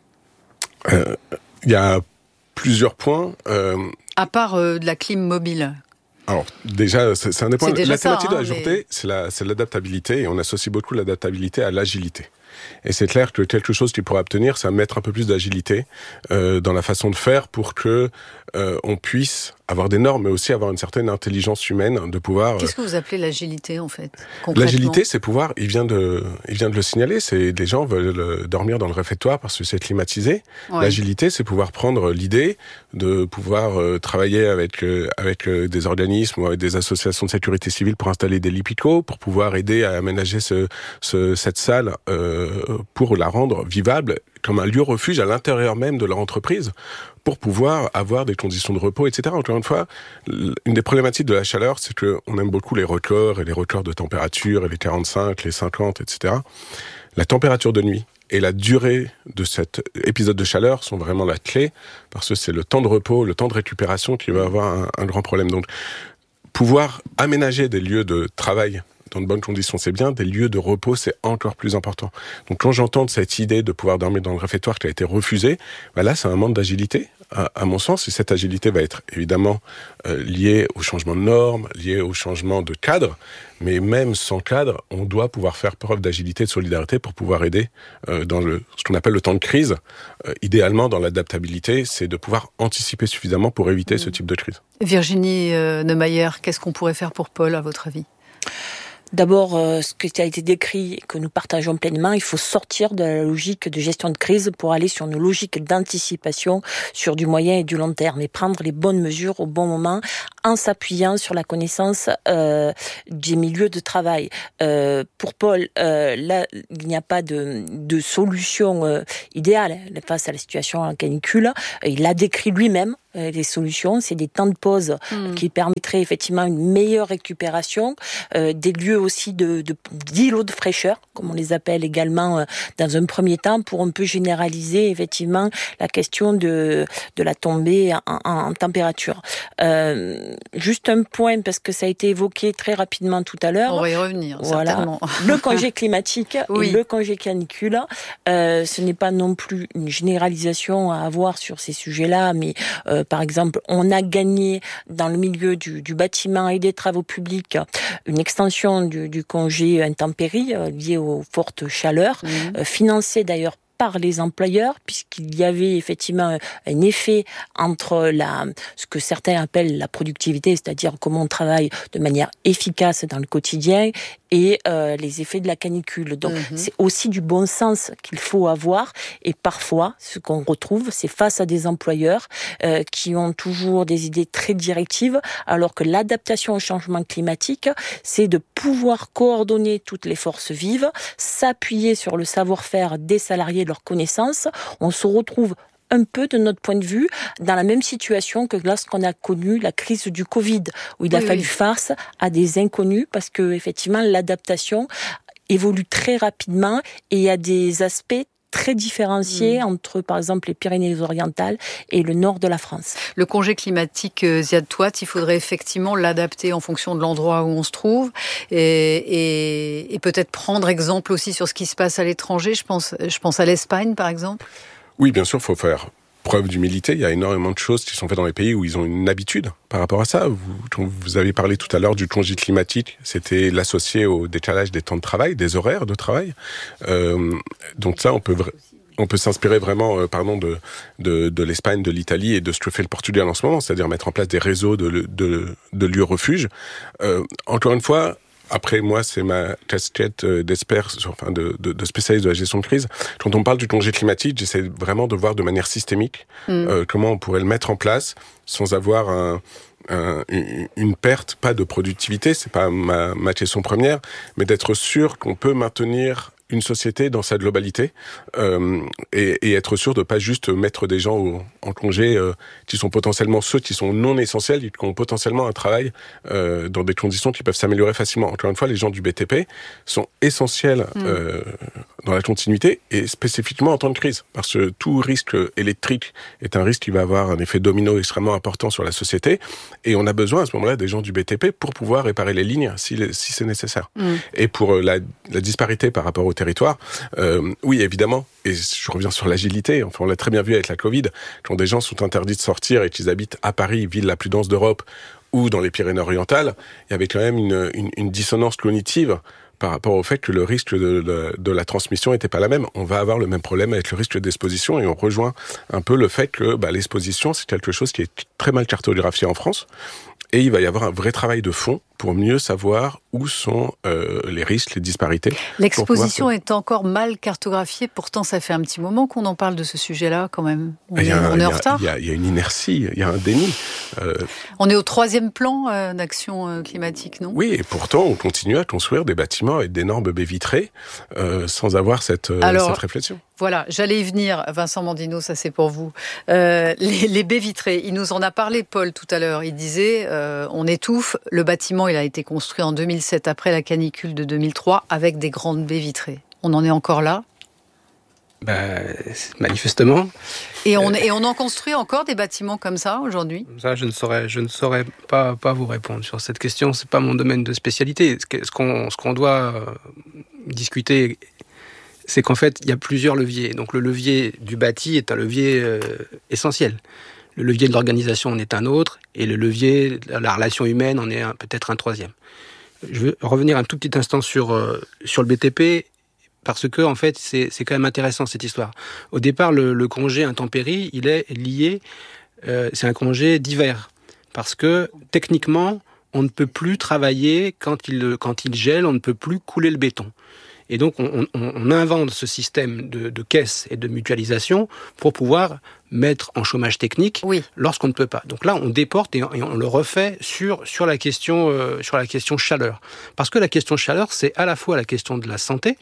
Il y a plusieurs points. À part de la clim mobile. Alors déjà, c'est un des points. La thématique de la journée, mais... c'est l'adaptabilité, et on associe beaucoup l'adaptabilité à l'agilité. Et c'est clair que quelque chose qu'il pourrait obtenir, c'est mettre un peu plus d'agilité dans la façon de faire pour que on puisse avoir des normes, mais aussi avoir une certaine intelligence humaine de pouvoir... Qu'est-ce que vous appelez l'agilité, en fait, concrètement? L'agilité, c'est pouvoir... Il vient de le signaler, c'est des gens veulent dormir dans le réfectoire parce que c'est climatisé. Ouais. L'agilité, c'est pouvoir prendre l'idée de pouvoir travailler avec des organismes ou avec des associations de sécurité civile pour installer des lipicos, pour pouvoir aider à aménager cette salle pour la rendre vivable comme un lieu refuge à l'intérieur même de leur entreprise, pour pouvoir avoir des conditions de repos, etc. Encore une fois, une des problématiques de la chaleur, c'est qu'on aime beaucoup les records et les records de température, et les 45, les 50, etc. La température de nuit et la durée de cet épisode de chaleur sont vraiment la clé, parce que c'est le temps de repos, le temps de récupération qui va avoir un grand problème. Donc, pouvoir aménager des lieux de travail dans de bonnes conditions, c'est bien. Des lieux de repos, c'est encore plus important. Donc, quand j'entends cette idée de pouvoir dormir dans le réfectoire qui a été refusée, là, c'est un manque d'agilité, à mon sens. Et cette agilité va être évidemment liée au changement de normes, liée au changement de cadre. Mais même sans cadre, on doit pouvoir faire preuve d'agilité et de solidarité pour pouvoir aider dans ce qu'on appelle le temps de crise. Idéalement, dans l'adaptabilité, c'est de pouvoir anticiper suffisamment pour éviter ce type de crise. Virginie Neumayer, qu'est-ce qu'on pourrait faire pour Paul, à votre avis ? D'abord, ce qui a été décrit, que nous partageons pleinement, il faut sortir de la logique de gestion de crise pour aller sur une logique d'anticipation sur du moyen et du long terme et prendre les bonnes mesures au bon moment en s'appuyant sur la connaissance des milieux de travail. Pour Paul, là, il n'y a pas de solution idéale face à la situation en canicule. Il l'a décrit lui-même. Les solutions, c'est des temps de pause qui permettraient effectivement une meilleure récupération, des lieux aussi d'îlots de fraîcheur, comme on les appelle également dans un premier temps, pour un peu généraliser effectivement la question de la tombée en température. Juste un point, parce que ça a été évoqué très rapidement tout à l'heure. On va y revenir, voilà. Certainement. Le congé climatique oui. et le congé canicule, ce n'est pas non plus une généralisation à avoir sur ces sujets-là, mais par exemple, on a gagné dans le milieu du bâtiment et des travaux publics une extension du congé intempéries lié aux fortes chaleurs, financée d'ailleurs par les employeurs, puisqu'il y avait effectivement un effet entre ce que certains appellent la productivité, c'est-à-dire comment on travaille de manière efficace dans le quotidien, et les effets de la canicule. Donc c'est aussi du bon sens qu'il faut avoir, et parfois ce qu'on retrouve, c'est face à des employeurs qui ont toujours des idées très directives, alors que l'adaptation au changement climatique, c'est de pouvoir coordonner toutes les forces vives, s'appuyer sur le savoir-faire des salariés, leurs connaissances. On se retrouve un peu, de notre point de vue, dans la même situation que lorsqu'on a connu la crise du Covid, où il a fallu face à des inconnus, parce que effectivement l'adaptation évolue très rapidement et il y a des aspects très différenciés entre, par exemple, les Pyrénées-Orientales et le nord de la France. Le congé climatique, Ziad Touat, il faudrait effectivement l'adapter en fonction de l'endroit où on se trouve et peut-être prendre exemple aussi sur ce qui se passe à l'étranger. Je pense à l'Espagne, par exemple. Oui, bien sûr, il faut faire preuve d'humilité. Il y a énormément de choses qui sont faites dans les pays où ils ont une habitude par rapport à ça. Vous avez parlé tout à l'heure du congé climatique. C'était l'associé au décalage des temps de travail, des horaires de travail. Donc ça, on peut s'inspirer vraiment de l'Espagne, de l'Italie et de ce que fait le Portugal en ce moment, c'est-à-dire mettre en place des réseaux de lieux refuges. Encore une fois, après, moi, c'est ma casquette d'expert, de spécialiste de la gestion de crise. Quand on parle du congé climatique, j'essaie vraiment de voir de manière systémique comment on pourrait le mettre en place sans avoir une perte, pas de productivité, c'est pas ma question première, mais d'être sûr qu'on peut maintenir une société dans sa globalité et être sûr de pas juste mettre des gens en congé qui sont potentiellement ceux qui sont non essentiels et qui ont potentiellement un travail dans des conditions qui peuvent s'améliorer facilement. Encore une fois, les gens du BTP sont essentiels dans la continuité et spécifiquement en temps de crise, parce que tout risque électrique est un risque qui va avoir un effet domino extrêmement important sur la société et on a besoin à ce moment-là des gens du BTP pour pouvoir réparer les lignes si c'est nécessaire. Et pour la disparité par rapport au territoire, oui, évidemment, et je reviens sur l'agilité, enfin, on l'a très bien vu avec la Covid, quand des gens sont interdits de sortir et qu'ils habitent à Paris, ville la plus dense d'Europe, ou dans les Pyrénées-Orientales, il y avait quand même une dissonance cognitive par rapport au fait que le risque de la transmission était pas la même. On va avoir le même problème avec le risque d'exposition et on rejoint un peu le fait que l'exposition, c'est quelque chose qui est très mal cartographié en France. Et il va y avoir un vrai travail de fond pour mieux savoir où sont les risques, les disparités. L'exposition est encore mal cartographiée, pourtant ça fait un petit moment qu'on en parle de ce sujet-là quand même. On est en retard. Il y a une inertie, il y a un déni. On est au 3e plan d'action climatique, non ? Oui, et pourtant on continue à construire des bâtiments avec d'énormes baies vitrées sans avoir cette réflexion. Voilà, j'allais y venir, Vincent Mandino, ça c'est pour vous. Les baies vitrées, il nous en a parlé, Paul, tout à l'heure. Il disait, on étouffe, le bâtiment il a été construit en 2007, après la canicule de 2003, avec des grandes baies vitrées. On en est encore là ? Manifestement. Et on en construit encore des bâtiments comme ça aujourd'hui ? Ça, je ne saurais pas vous répondre sur cette question. C'est pas mon domaine de spécialité. Ce qu'on doit discuter, c'est qu'en fait, il y a plusieurs leviers. Donc, le levier du bâti est un levier essentiel. Le levier de l'organisation en est un autre, et le levier de la relation humaine en est peut-être un troisième. Je veux revenir un tout petit instant sur le BTP. Parce que, en fait, c'est quand même intéressant, cette histoire. Au départ, le congé intempérie, il est lié, c'est un congé d'hiver. Parce que, techniquement, on ne peut plus travailler quand il gèle, on ne peut plus couler le béton. Et donc, on invente ce système de caisse et de mutualisation pour pouvoir mettre en chômage technique lorsqu'on ne peut pas. Donc là, on déporte et on le refait sur la question chaleur. Parce que la question chaleur, c'est à la fois la question de la santé.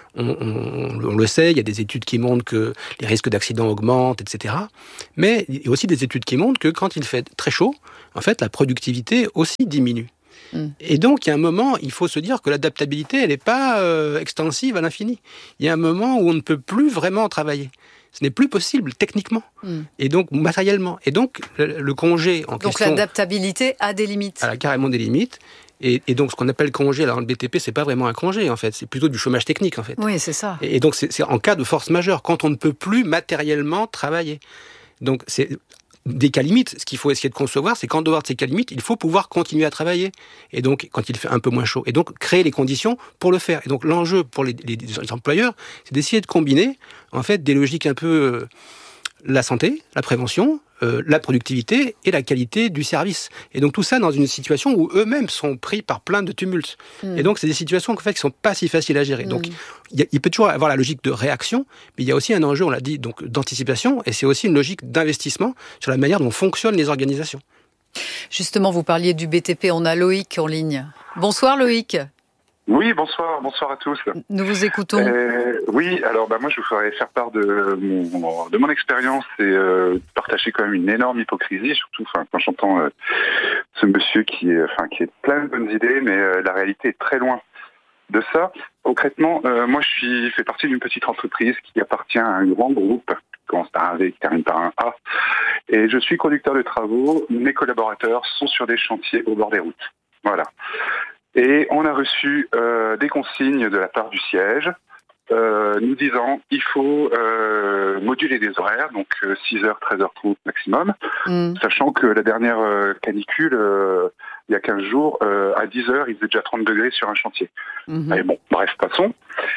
On le sait, il y a des études qui montrent que les risques d'accident augmentent, etc. Mais il y a aussi des études qui montrent que quand il fait très chaud, en fait, la productivité aussi diminue. Et donc, il y a un moment, il faut se dire que l'adaptabilité, elle n'est pas extensive à l'infini. Il y a un moment où on ne peut plus vraiment travailler. Ce n'est plus possible, techniquement. Et donc, matériellement. Et donc, le congé en question... Donc, l'adaptabilité a des limites. Elle a carrément des limites. Et donc, ce qu'on appelle congé, là, dans le BTP, c'est pas vraiment un congé, en fait. C'est plutôt du chômage technique, en fait. Oui, c'est ça. Et donc, c'est en cas de force majeure, quand on ne peut plus matériellement travailler. Donc, c'est des cas limites. Ce qu'il faut essayer de concevoir, c'est qu'en dehors de ces cas limites, il faut pouvoir continuer à travailler. Et donc, quand il fait un peu moins chaud. Et donc, créer les conditions pour le faire. Et donc, l'enjeu pour les employeurs, c'est d'essayer de combiner, en fait, des logiques un peu la santé, la prévention, la productivité et la qualité du service. Et donc tout ça dans une situation où eux-mêmes sont pris par plein de tumultes. Et donc c'est des situations en fait, qui ne sont pas si faciles à gérer. Donc il peut toujours avoir la logique de réaction, mais il y a aussi un enjeu, on l'a dit, donc d'anticipation, et c'est aussi une logique d'investissement sur la manière dont fonctionnent les organisations. Justement, vous parliez du BTP, on a Loïc en ligne. Bonsoir Loïc. Oui, bonsoir à tous. Nous vous écoutons. Oui, alors moi je voudrais faire part de mon expérience et partager quand même une énorme hypocrisie, surtout quand j'entends ce monsieur qui est plein de bonnes idées, mais la réalité est très loin de ça. Concrètement, moi je fais partie d'une petite entreprise qui appartient à un grand groupe qui commence par un V, qui termine par un A, et je suis conducteur de travaux. Mes collaborateurs sont sur des chantiers au bord des routes. Voilà. Et on a reçu des consignes de la part du siège nous disant il faut moduler des horaires, donc 6h, 13h30 maximum, sachant que la dernière canicule, il y a 15 jours, à 10h, il faisait déjà 30 degrés sur un chantier. Et bon, bref, passons.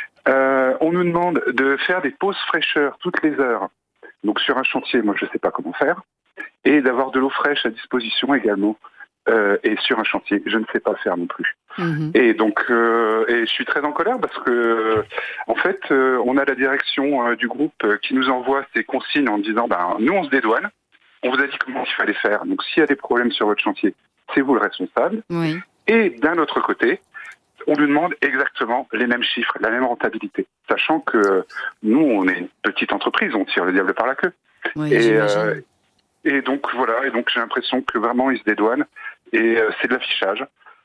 On nous demande de faire des pauses fraîcheur toutes les heures. Donc sur un chantier, moi je ne sais pas comment faire. Et d'avoir de l'eau fraîche à disposition également. Et sur un chantier, je ne sais pas le faire non plus. Et donc, et je suis très en colère parce que, en fait, on a la direction du groupe qui nous envoie ces consignes en disant, nous on se dédouane, on vous a dit comment il fallait faire. Donc, s'il y a des problèmes sur votre chantier, c'est vous le responsable. Oui. Et d'un autre côté, on nous demande exactement les mêmes chiffres, la même rentabilité, sachant que nous, on est une petite entreprise, on tire le diable par la queue. Oui, j'imagine. Et donc voilà, et donc j'ai l'impression que vraiment ils se dédouanent et c'est de l'affichage.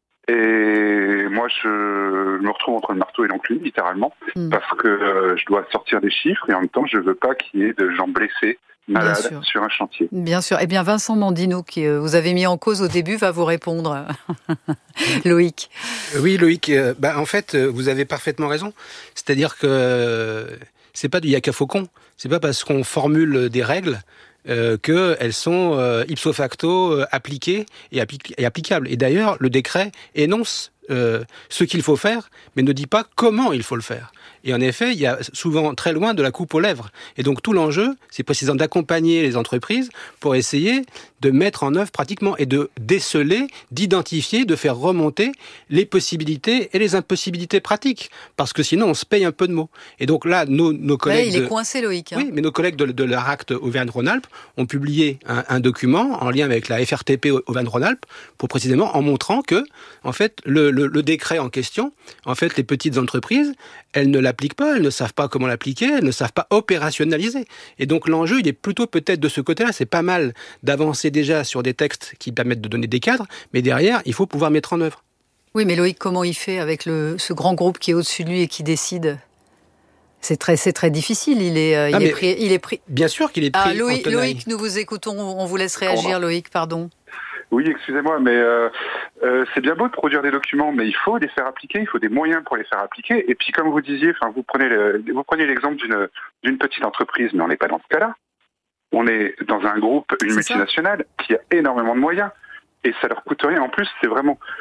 Et moi je me retrouve entre le marteau et l'enclume littéralement parce que je dois sortir des chiffres et en même temps je veux pas qu'il y ait de gens blessés, malades sur un chantier. Bien sûr. Eh bien Vincent Mandino, qui vous avez mis en cause au début, va vous répondre. Loïc. Oui Loïc, en fait vous avez parfaitement raison. C'est-à-dire que c'est pas du yaka faucon. C'est pas parce qu'on formule des règles qu'elles sont ipso facto appliquées et applicables. Et d'ailleurs, le décret énonce ce qu'il faut faire, mais ne dit pas comment il faut le faire. Et en effet, il y a souvent très loin de la coupe aux lèvres. Et donc tout l'enjeu, c'est précisément d'accompagner les entreprises pour essayer de mettre en œuvre pratiquement et de déceler, d'identifier, de faire remonter les possibilités et les impossibilités pratiques. Parce que sinon, on se paye un peu de mots. Et donc là, nos collègues... il est coincé, Loïc. Oui, mais nos collègues de l'ARACT Auvergne-Rhône-Alpes ont publié un document en lien avec la FRTP Auvergne-Rhône-Alpes pour précisément en montrant que, en fait, le décret en question, en fait, les petites entreprises, elles ne l'appliquent pas, elles ne savent pas comment l'appliquer, elles ne savent pas opérationnaliser. Et donc l'enjeu, il est plutôt peut-être de ce côté-là. C'est pas mal d'avancer déjà sur des textes qui permettent de donner des cadres, mais derrière, il faut pouvoir mettre en œuvre. Oui, mais Loïc, comment il fait avec ce grand groupe qui est au-dessus de lui et qui décide ? C'est très difficile. Il est pris. Bien sûr qu'il est pris. Loïc, nous vous écoutons. On vous laisse réagir, Loïc, pardon. Oui, excusez-moi, mais c'est bien beau de produire des documents, mais il faut les faire appliquer, il faut des moyens pour les faire appliquer. Et puis, comme vous disiez, vous prenez l'exemple d'une petite entreprise, mais on n'est pas dans ce cas-là. On est dans un groupe, une multinationale, qui a énormément de moyens, et ça leur coûte rien. En plus, c'est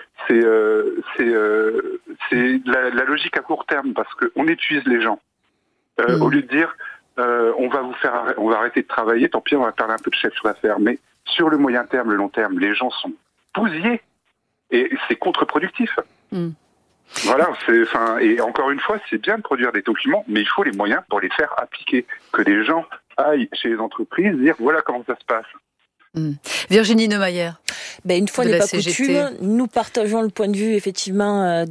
la logique à court terme, parce qu'on épuise les gens. Au lieu de dire, on va arrêter de travailler, tant pis, on va perdre un peu de chiffre d'affaires, mais sur le moyen terme, le long terme, les gens sont bousillés et c'est contre-productif. Voilà, et encore une fois, c'est bien de produire des documents, mais il faut les moyens pour les faire appliquer. Que les gens aillent chez les entreprises dire voilà comment ça se passe. Virginie Neumayer. Une fois n'est pas coutume, nous partageons le point de vue effectivement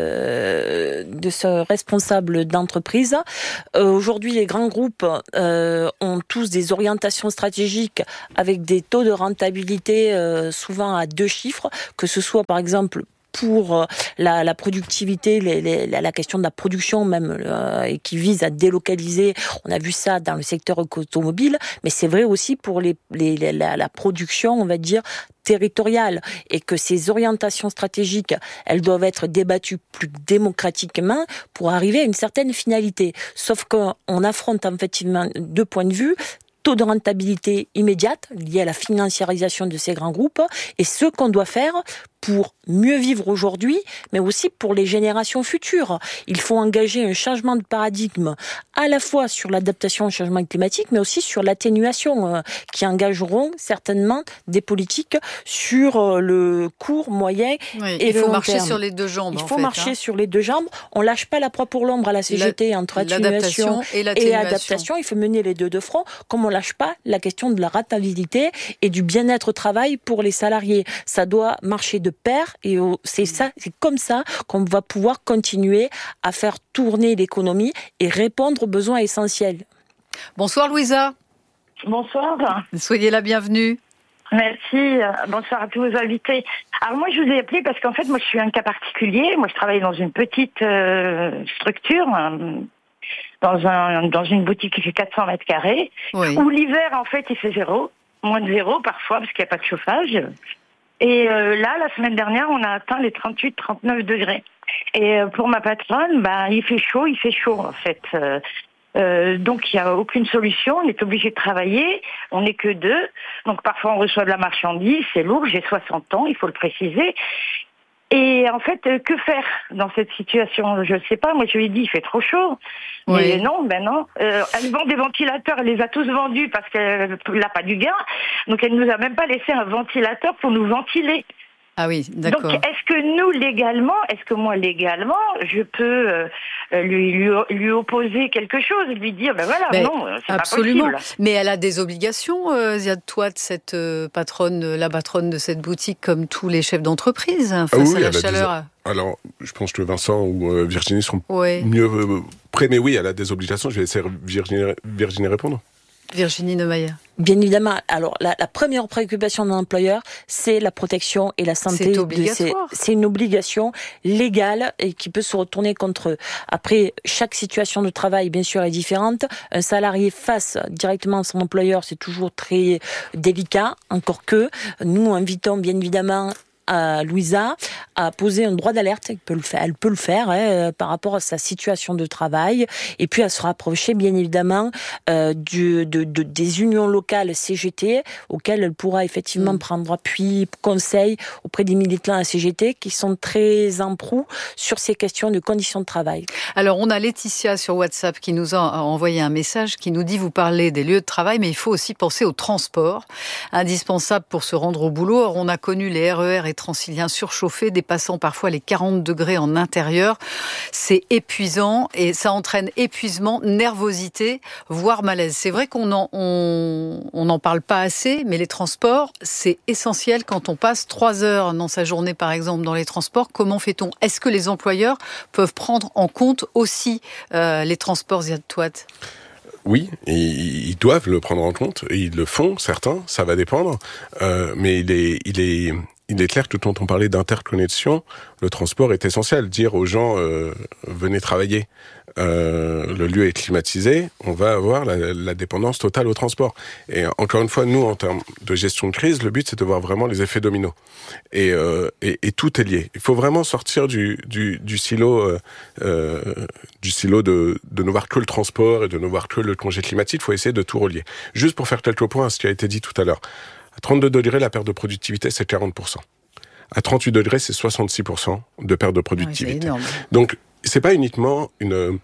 de ce responsable d'entreprise. Aujourd'hui, les grands groupes ont tous des orientations stratégiques avec des taux de rentabilité souvent à 2 chiffres, que ce soit par exemple pour la productivité, la question de la production même, et qui vise à délocaliser. On a vu ça dans le secteur automobile, mais c'est vrai aussi pour la production, on va dire, territoriale, et que ces orientations stratégiques, elles doivent être débattues plus démocratiquement pour arriver à une certaine finalité. Sauf qu'on affronte effectivement 2 points de vue. Taux de rentabilité immédiate lié à la financiarisation de ces grands groupes, et ce qu'on doit faire pour mieux vivre aujourd'hui, mais aussi pour les générations futures. Il faut engager un changement de paradigme à la fois sur l'adaptation au changement climatique, mais aussi sur l'atténuation, qui engageront certainement des politiques sur le court, moyen et le long terme. Il faut marcher sur les 2 jambes. Il faut marcher sur les 2 jambes. On lâche pas la proie pour l'ombre à la CGT entre atténuation et adaptation. Il faut mener les 2 de front, comme on lâche pas la question de la rentabilité et du bien-être au travail pour les salariés. Ça doit marcher de pair, et c'est comme ça qu'on va pouvoir continuer à faire tourner l'économie et répondre aux besoins essentiels. Bonsoir Louisa. Bonsoir. Soyez la bienvenue. Merci. Bonsoir à tous vos invités. Alors moi je vous ai appelé parce qu'en fait moi je suis un cas particulier. Moi je travaille dans une petite structure, dans une boutique qui fait 400 mètres carrés, où l'hiver en fait il fait 0, moins de 0 parfois parce qu'il n'y a pas de chauffage. Et là, la semaine dernière, on a atteint les 38-39 degrés. Et pour ma patronne, il fait chaud en fait. Donc il n'y a aucune solution, on est obligé de travailler, on n'est que 2. Donc parfois on reçoit de la marchandise, c'est lourd, j'ai 60 ans, il faut le préciser. Et en fait, que faire dans cette situation? Je ne sais pas, moi je lui ai dit, il fait trop chaud. Mais non. Elle vend des ventilateurs, elle les a tous vendus parce qu'elle n'a pas du gain. Donc elle ne nous a même pas laissé un ventilateur pour nous ventiler. Ah oui, d'accord. Donc est-ce que moi légalement, je peux lui opposer quelque chose, lui dire non, c'est absolument. pas possible. Mais elle a des obligations, Ziad Touat, cette patronne, la patronne de cette boutique, comme tous les chefs d'entreprise, face à la chaleur. Alors, je pense que Vincent ou Virginie seront mieux prêts, mais oui, elle a des obligations. Je vais laisser Virginie répondre. Virginie Neumayer. Bien évidemment. Alors, la première préoccupation de l'employeur, c'est la protection et la santé. C'est obligatoire. C'est une obligation légale et qui peut se retourner contre eux. Après, chaque situation de travail, bien sûr, est différente. Un salarié face directement à son employeur, c'est toujours très délicat. Encore que, nous invitons bien évidemment à Louisa à poser un droit d'alerte. Elle peut le faire par rapport à sa situation de travail, et puis à se rapprocher bien évidemment des unions locales CGT auxquelles elle pourra effectivement prendre appui, conseil auprès des militants à la CGT qui sont très en proue sur ces questions de conditions de travail. Alors on a Laetitia sur WhatsApp qui nous a envoyé un message qui nous dit: vous parlez des lieux de travail, mais il faut aussi penser au transport, indispensable pour se rendre au boulot. Or, on a connu les RER et Transilien surchauffés, dépassant parfois les 40 degrés en intérieur. C'est épuisant et ça entraîne épuisement, nervosité, voire malaise. C'est vrai qu'on n'en parle pas assez, mais les transports, c'est essentiel quand on passe 3 heures dans sa journée, par exemple, dans les transports. Comment fait-on? Est-ce que les employeurs peuvent prendre en compte aussi les transports, Ziad Touat? Oui, ils doivent le prendre en compte, et ils le font, certains, ça va dépendre, mais il il est clair que quand on parlait d'interconnexion, le transport est essentiel. Dire aux gens venez travailler, le lieu est climatisé, on va avoir la dépendance totale au transport. Et encore une fois, nous, en termes de gestion de crise, le but c'est de voir vraiment les effets dominos. Et tout est lié. Il faut vraiment sortir du silo de ne voir que le transport et de ne voir que le congé climatique. Il faut essayer de tout relier. Juste pour faire quelques points à ce qui a été dit tout à l'heure. À 32 degrés, la perte de productivité, c'est 40%. À 38 degrés, c'est 66% de perte de productivité. Ouais, c'est énorme. Donc, c'est pas uniquement une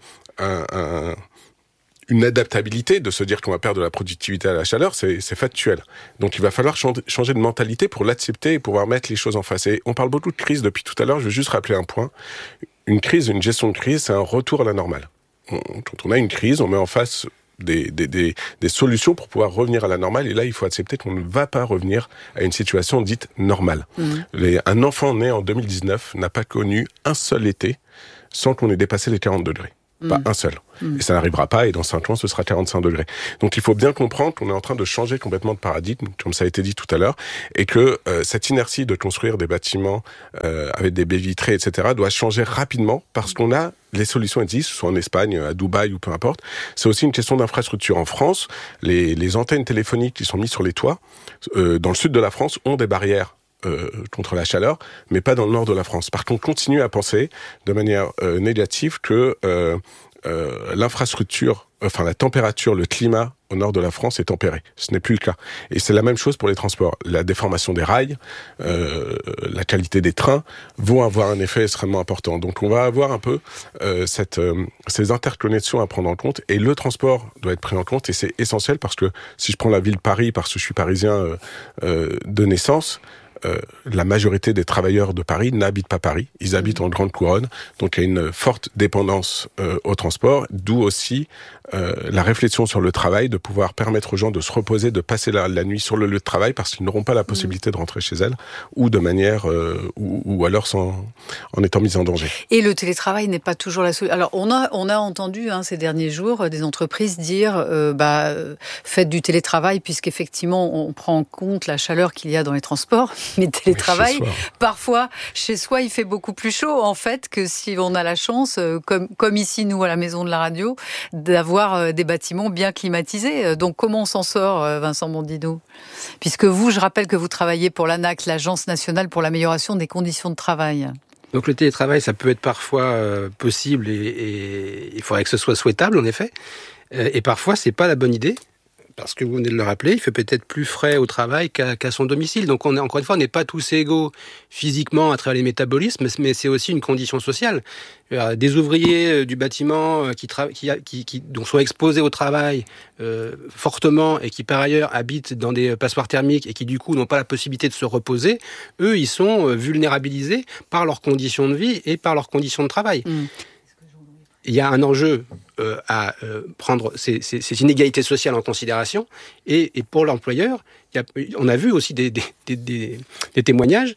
adaptabilité de se dire qu'on va perdre de la productivité à la chaleur, c'est factuel. Donc, il va falloir changer de mentalité pour l'accepter et pouvoir mettre les choses en face. Et on parle beaucoup de crise depuis tout à l'heure. Je veux juste rappeler un point. Une crise, une gestion de crise, c'est un retour à la normale. Quand on a une crise, on met en face des solutions pour pouvoir revenir à la normale. Et là, il faut accepter qu'on ne va pas revenir à une situation dite normale. Un enfant né en 2019 n'a pas connu un seul été sans qu'on ait dépassé les 40 degrés. Pas un seul. Et ça n'arrivera pas, et dans 5 ans, ce sera 45 degrés. Donc il faut bien comprendre qu'on est en train de changer complètement de paradigme, comme ça a été dit tout à l'heure, et que cette inertie de construire des bâtiments avec des baies vitrées, etc., doit changer rapidement, parce qu'on a les solutions existent, soit en Espagne, à Dubaï ou peu importe. C'est aussi une question d'infrastructure. En France, les antennes téléphoniques qui sont mises sur les toits, dans le sud de la France, ont des barrières contre la chaleur, mais pas dans le nord de la France. Par contre, on continue à penser de manière négative que l'infrastructure, enfin la température, le climat au nord de la France est tempéré. Ce n'est plus le cas. Et c'est la même chose pour les transports. La déformation des rails, la qualité des trains vont avoir un effet extrêmement important. Donc on va avoir un peu ces interconnexions à prendre en compte, et le transport doit être pris en compte, et c'est essentiel parce que si je prends la ville de Paris, parce que je suis parisien de naissance, la majorité des travailleurs de Paris n'habitent pas Paris, ils habitent en grande couronne, donc il y a une forte dépendance au transport, d'où aussi la réflexion sur le travail, de pouvoir permettre aux gens de se reposer, de passer la nuit sur le lieu de travail, parce qu'ils n'auront pas la possibilité de rentrer chez elles, ou de manière, ou alors en étant mis en danger. Et le télétravail n'est pas toujours la solution. Alors on a entendu ces derniers jours des entreprises dire faites du télétravail, puisqu'effectivement on prend en compte la chaleur qu'il y a dans les transports. Mais télétravail, parfois, chez soi, il fait beaucoup plus chaud, en fait, que si on a la chance, comme ici, nous, à la Maison de la Radio, d'avoir des bâtiments bien climatisés. Donc, comment on s'en sort, Vincent Mondino ? Puisque vous, je rappelle que vous travaillez pour l'ANAC, l'Agence nationale pour l'amélioration des conditions de travail. Donc, le télétravail, ça peut être parfois possible, et il faudrait que ce soit souhaitable, en effet. Et parfois, c'est pas la bonne idée. Parce que vous venez de le rappeler, il fait peut-être plus frais au travail qu'à son domicile. Donc, encore une fois, on n'est pas tous égaux physiquement à travers les métabolismes, mais c'est aussi une condition sociale. Des ouvriers du bâtiment qui sont exposés au travail fortement, et qui par ailleurs habitent dans des passoires thermiques et qui du coup n'ont pas la possibilité de se reposer, eux, ils sont vulnérabilisés par leurs conditions de vie et par leurs conditions de travail. Il y a un enjeu à prendre ces inégalités sociales en considération, et pour l'employeur, on a vu aussi des témoignages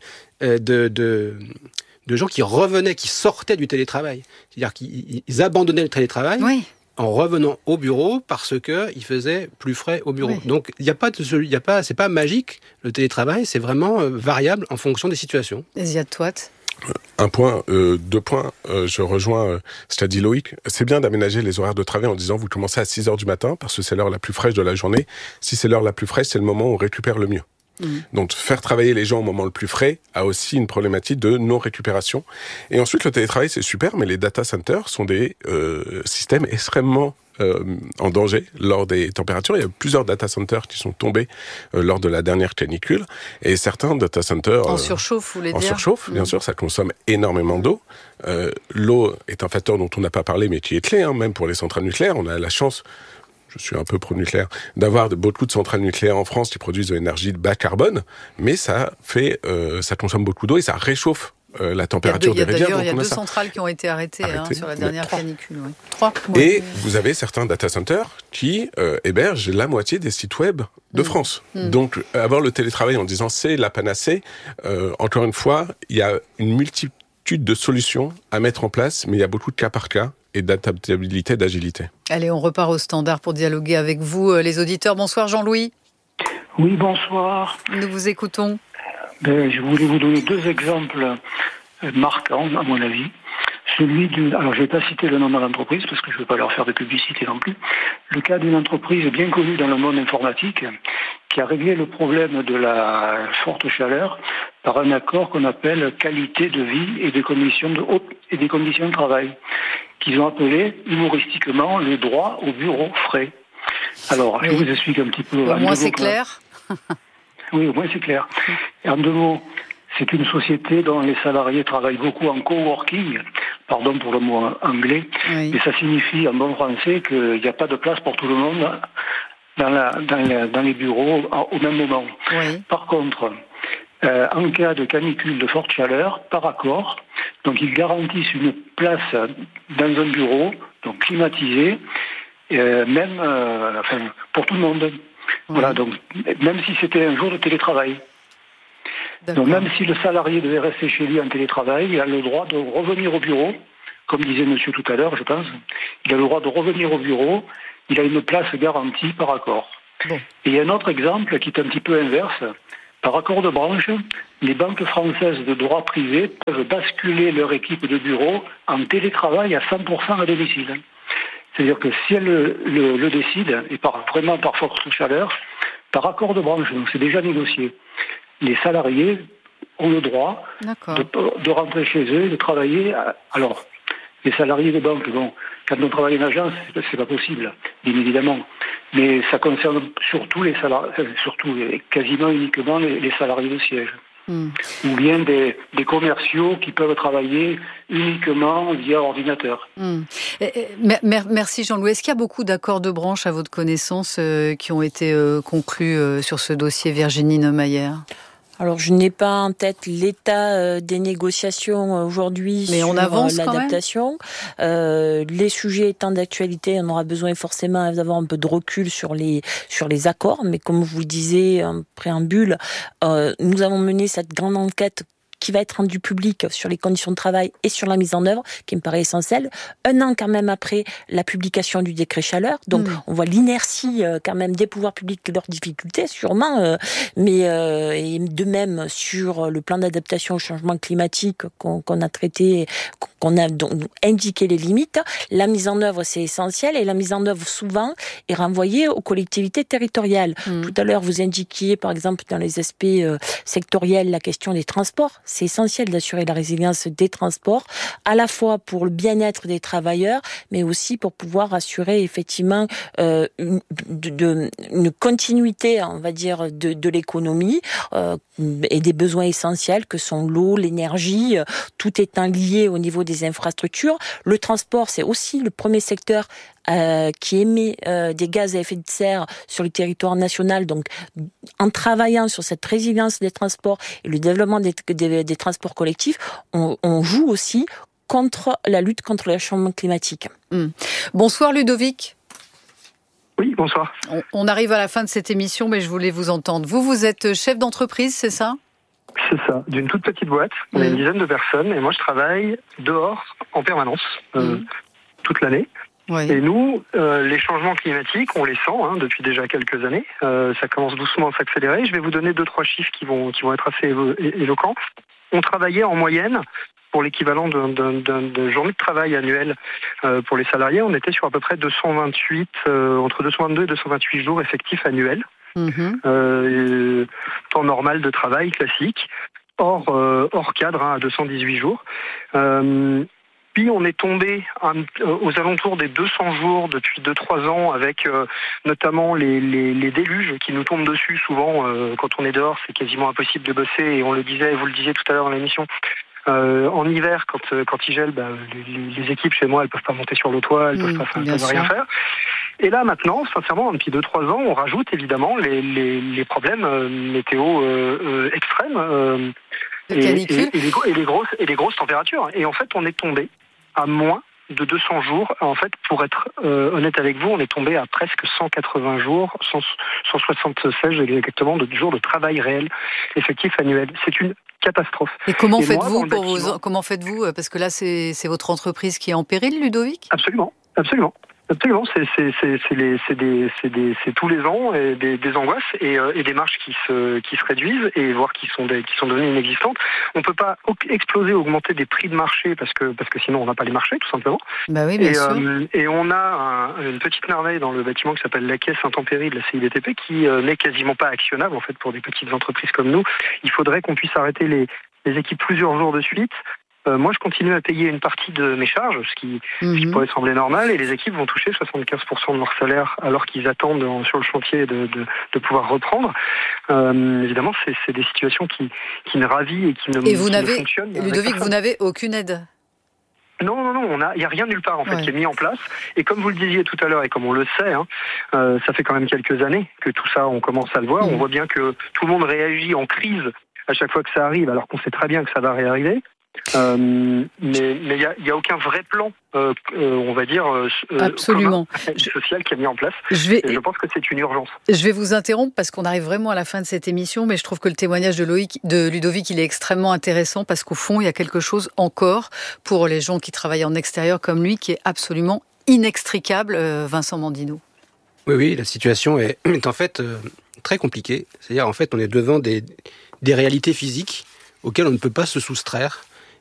de gens qui revenaient, qui sortaient du télétravail. C'est-à-dire qu'ils abandonnaient le télétravail en revenant au bureau parce qu'il faisait plus frais au bureau. Donc, c'est pas magique, le télétravail, c'est vraiment variable en fonction des situations. Ziad Touat. Un point, 2 points, je rejoins ce qu'a dit Loïc. C'est bien d'aménager les horaires de travail en disant vous commencez à 6h du matin parce que c'est l'heure la plus fraîche de la journée. Si c'est l'heure la plus fraîche, c'est le moment où on récupère le mieux. Donc faire travailler les gens au moment le plus frais a aussi une problématique de non-récupération. Et ensuite, le télétravail, c'est super, mais les data centers sont des systèmes extrêmement en danger lors des températures. Il y a plusieurs data centers qui sont tombés lors de la dernière canicule, et certains data centers en surchauffe, vous voulez dire ? En surchauffe, bien sûr, ça consomme énormément d'eau. L'eau est un facteur dont on n'a pas parlé, mais qui est clé, même pour les centrales nucléaires. On a la chance, je suis un peu pro-nucléaire, d'avoir beaucoup de centrales nucléaires en France qui produisent de l'énergie de bas carbone, mais ça consomme beaucoup d'eau et ça réchauffe la température des rivières. D'ailleurs, il y a 2 centrales qui ont été arrêtées sur la dernière canicule. 3. Et vous avez certains data centers qui hébergent la moitié des sites web de France. Donc, avoir le télétravail en disant c'est la panacée, encore une fois, il y a une multitude de solutions à mettre en place, mais il y a beaucoup de cas par cas et d'adaptabilité, d'agilité. Allez, on repart au standard pour dialoguer avec vous, les auditeurs. Bonsoir Jean-Louis. Oui, bonsoir. Nous vous écoutons. Je voulais vous donner 2 exemples marquants, à mon avis. Alors je ne vais pas citer le nom de l'entreprise parce que je ne veux pas leur faire de publicité non plus. Le cas d'une entreprise bien connue dans le monde informatique qui a réglé le problème de la forte chaleur par un accord qu'on appelle qualité de vie et des conditions de travail, qu'ils ont appelé humoristiquement le droit au bureau frais. Alors, je vous explique un petit peu. Au moins c'est clair. Oui, au moins c'est clair. Et en 2 mots, c'est une société dont les salariés travaillent beaucoup en coworking, pardon pour le mot anglais, mais ça signifie en bon français qu'il n'y a pas de place pour tout le monde dans les bureaux au même moment. Oui. Par contre, en cas de canicule de forte chaleur, par accord, donc ils garantissent une place dans un bureau, donc climatisé, même pour tout le monde. Oui. Voilà, donc même si c'était un jour de télétravail. Donc même si le salarié devait rester chez lui en télétravail, il a le droit de revenir au bureau, comme disait monsieur tout à l'heure, je pense. Il a le droit de revenir au bureau, il a une place garantie par accord. Bon. Et il y a un autre exemple qui est un petit peu inverse. Par accord de branche, les banques françaises de droit privé peuvent basculer leur équipe de bureau en télétravail à 100% à domicile. C'est-à-dire que si elles le décident, et vraiment par force chaleur, par accord de branche, donc c'est déjà négocié, les salariés ont le droit de rentrer chez eux et de travailler. Alors, les salariés des banques, bon, quand on travaille en agence, c'est pas possible, bien évidemment. Mais ça concerne surtout les salariés, surtout et quasiment uniquement les salariés de siège. Ou bien des commerciaux qui peuvent travailler uniquement via ordinateur. Merci Jean-Louis. Est-ce qu'il y a beaucoup d'accords de branche à votre connaissance qui ont été conclus sur ce dossier, Virginie Neumayer ? Alors, je n'ai pas en tête l'état des négociations aujourd'hui sur l'adaptation. Les sujets étant d'actualité, on aura besoin forcément d'avoir un peu de recul sur les accords. Mais comme vous le disiez en préambule, nous avons mené cette grande enquête qui va être rendu public sur les conditions de travail et sur la mise en œuvre, qui me paraît essentielle. 1 an quand même après la publication du décret chaleur, donc on voit l'inertie quand même des pouvoirs publics et leurs difficultés, sûrement, mais et de même sur le plan d'adaptation au changement climatique qu'on a traité, qu'on a donc indiqué les limites. La mise en œuvre, c'est essentiel, et la mise en œuvre, souvent, est renvoyée aux collectivités territoriales. Tout à l'heure, vous indiquiez, par exemple, dans les aspects sectoriels, la question des transports. C'est essentiel d'assurer la résilience des transports, à la fois pour le bien-être des travailleurs, mais aussi pour pouvoir assurer effectivement une continuité, on va dire, de l'économie et des besoins essentiels que sont l'eau, l'énergie, tout étant lié au niveau des infrastructures. Le transport, c'est aussi le premier secteur qui émet des gaz à effet de serre sur le territoire national. Donc, en travaillant sur cette résilience des transports et le développement des transports collectifs, on joue aussi contre la lutte contre le changement climatique. Bonsoir Ludovic. Oui, bonsoir. On arrive à la fin de cette émission, mais je voulais vous entendre. Vous êtes chef d'entreprise, c'est ça ? C'est ça, d'une toute petite boîte. On est une dizaine de personnes et moi je travaille dehors en permanence, toute l'année. Oui. Et nous, les changements climatiques, on les sent depuis déjà quelques années. Ça commence doucement à s'accélérer. Je vais vous donner 2-3 chiffres qui vont être assez éloquents. On travaillait en moyenne, pour l'équivalent d'une journée de travail annuelle pour les salariés, on était sur à peu près entre 222 et 228 jours effectifs annuels. Temps normal de travail classique, hors cadre à 218 jours. Puis on est tombé aux alentours des 200 jours depuis 2-3 ans avec notamment les déluges qui nous tombent dessus souvent. Quand on est dehors, c'est quasiment impossible de bosser, et on le disait, et vous le disiez tout à l'heure dans l'émission. En hiver, quand il gèle, les équipes chez moi, elles peuvent pas monter sur le toit, elles peuvent pas rien faire. Et là maintenant, sincèrement, depuis 2-3 ans, on rajoute évidemment les problèmes météo extrêmes et les grosses températures. Et en fait, on est tombé à moins de 200 jours. En fait, pour être honnête avec vous, on est tombé à presque 180 jours, 176 exactement de jours de travail réel effectif annuel. C'est une catastrophe. Et comment faites-vous parce que là, c'est votre entreprise qui est en péril, Ludovic ? Absolument. Absolument, c'est tous les ans des angoisses et des marges qui se réduisent et voire qui sont devenues inexistantes. On peut pas augmenter des prix de marché parce que sinon on n'a pas les marchés tout simplement. Bah oui, bien sûr. Et on a une petite merveille dans le bâtiment qui s'appelle la caisse intempérie de la CIDTP qui n'est quasiment pas actionnable en fait pour des petites entreprises comme nous. Il faudrait qu'on puisse arrêter les équipes plusieurs jours de suite. Moi, je continue à payer une partie de mes charges, ce qui pourrait sembler normal, et les équipes vont toucher 75% de leur salaire alors qu'ils attendent sur le chantier de pouvoir reprendre. Évidemment, c'est des situations qui me ravissent et qui ne fonctionnent. Ludovic, vous n'avez aucune aide? Non, il n'y a rien nulle part en fait qui est mis en place. Et comme vous le disiez tout à l'heure, et comme on le sait, ça fait quand même quelques années que tout ça, on commence à le voir. On voit bien que tout le monde réagit en crise à chaque fois que ça arrive, alors qu'on sait très bien que ça va réarriver. Mais il y a aucun vrai plan, on va dire, absolument social qui est mis en place. Et je pense que c'est une urgence. Je vais vous interrompre parce qu'on arrive vraiment à la fin de cette émission, mais je trouve que le témoignage de Ludovic, il est extrêmement intéressant parce qu'au fond, il y a quelque chose encore pour les gens qui travaillent en extérieur comme lui qui est absolument inextricable. Vincent Mandino. Oui, la situation est en fait très compliquée. C'est-à-dire, en fait, on est devant des réalités physiques auxquelles on ne peut pas se soustraire.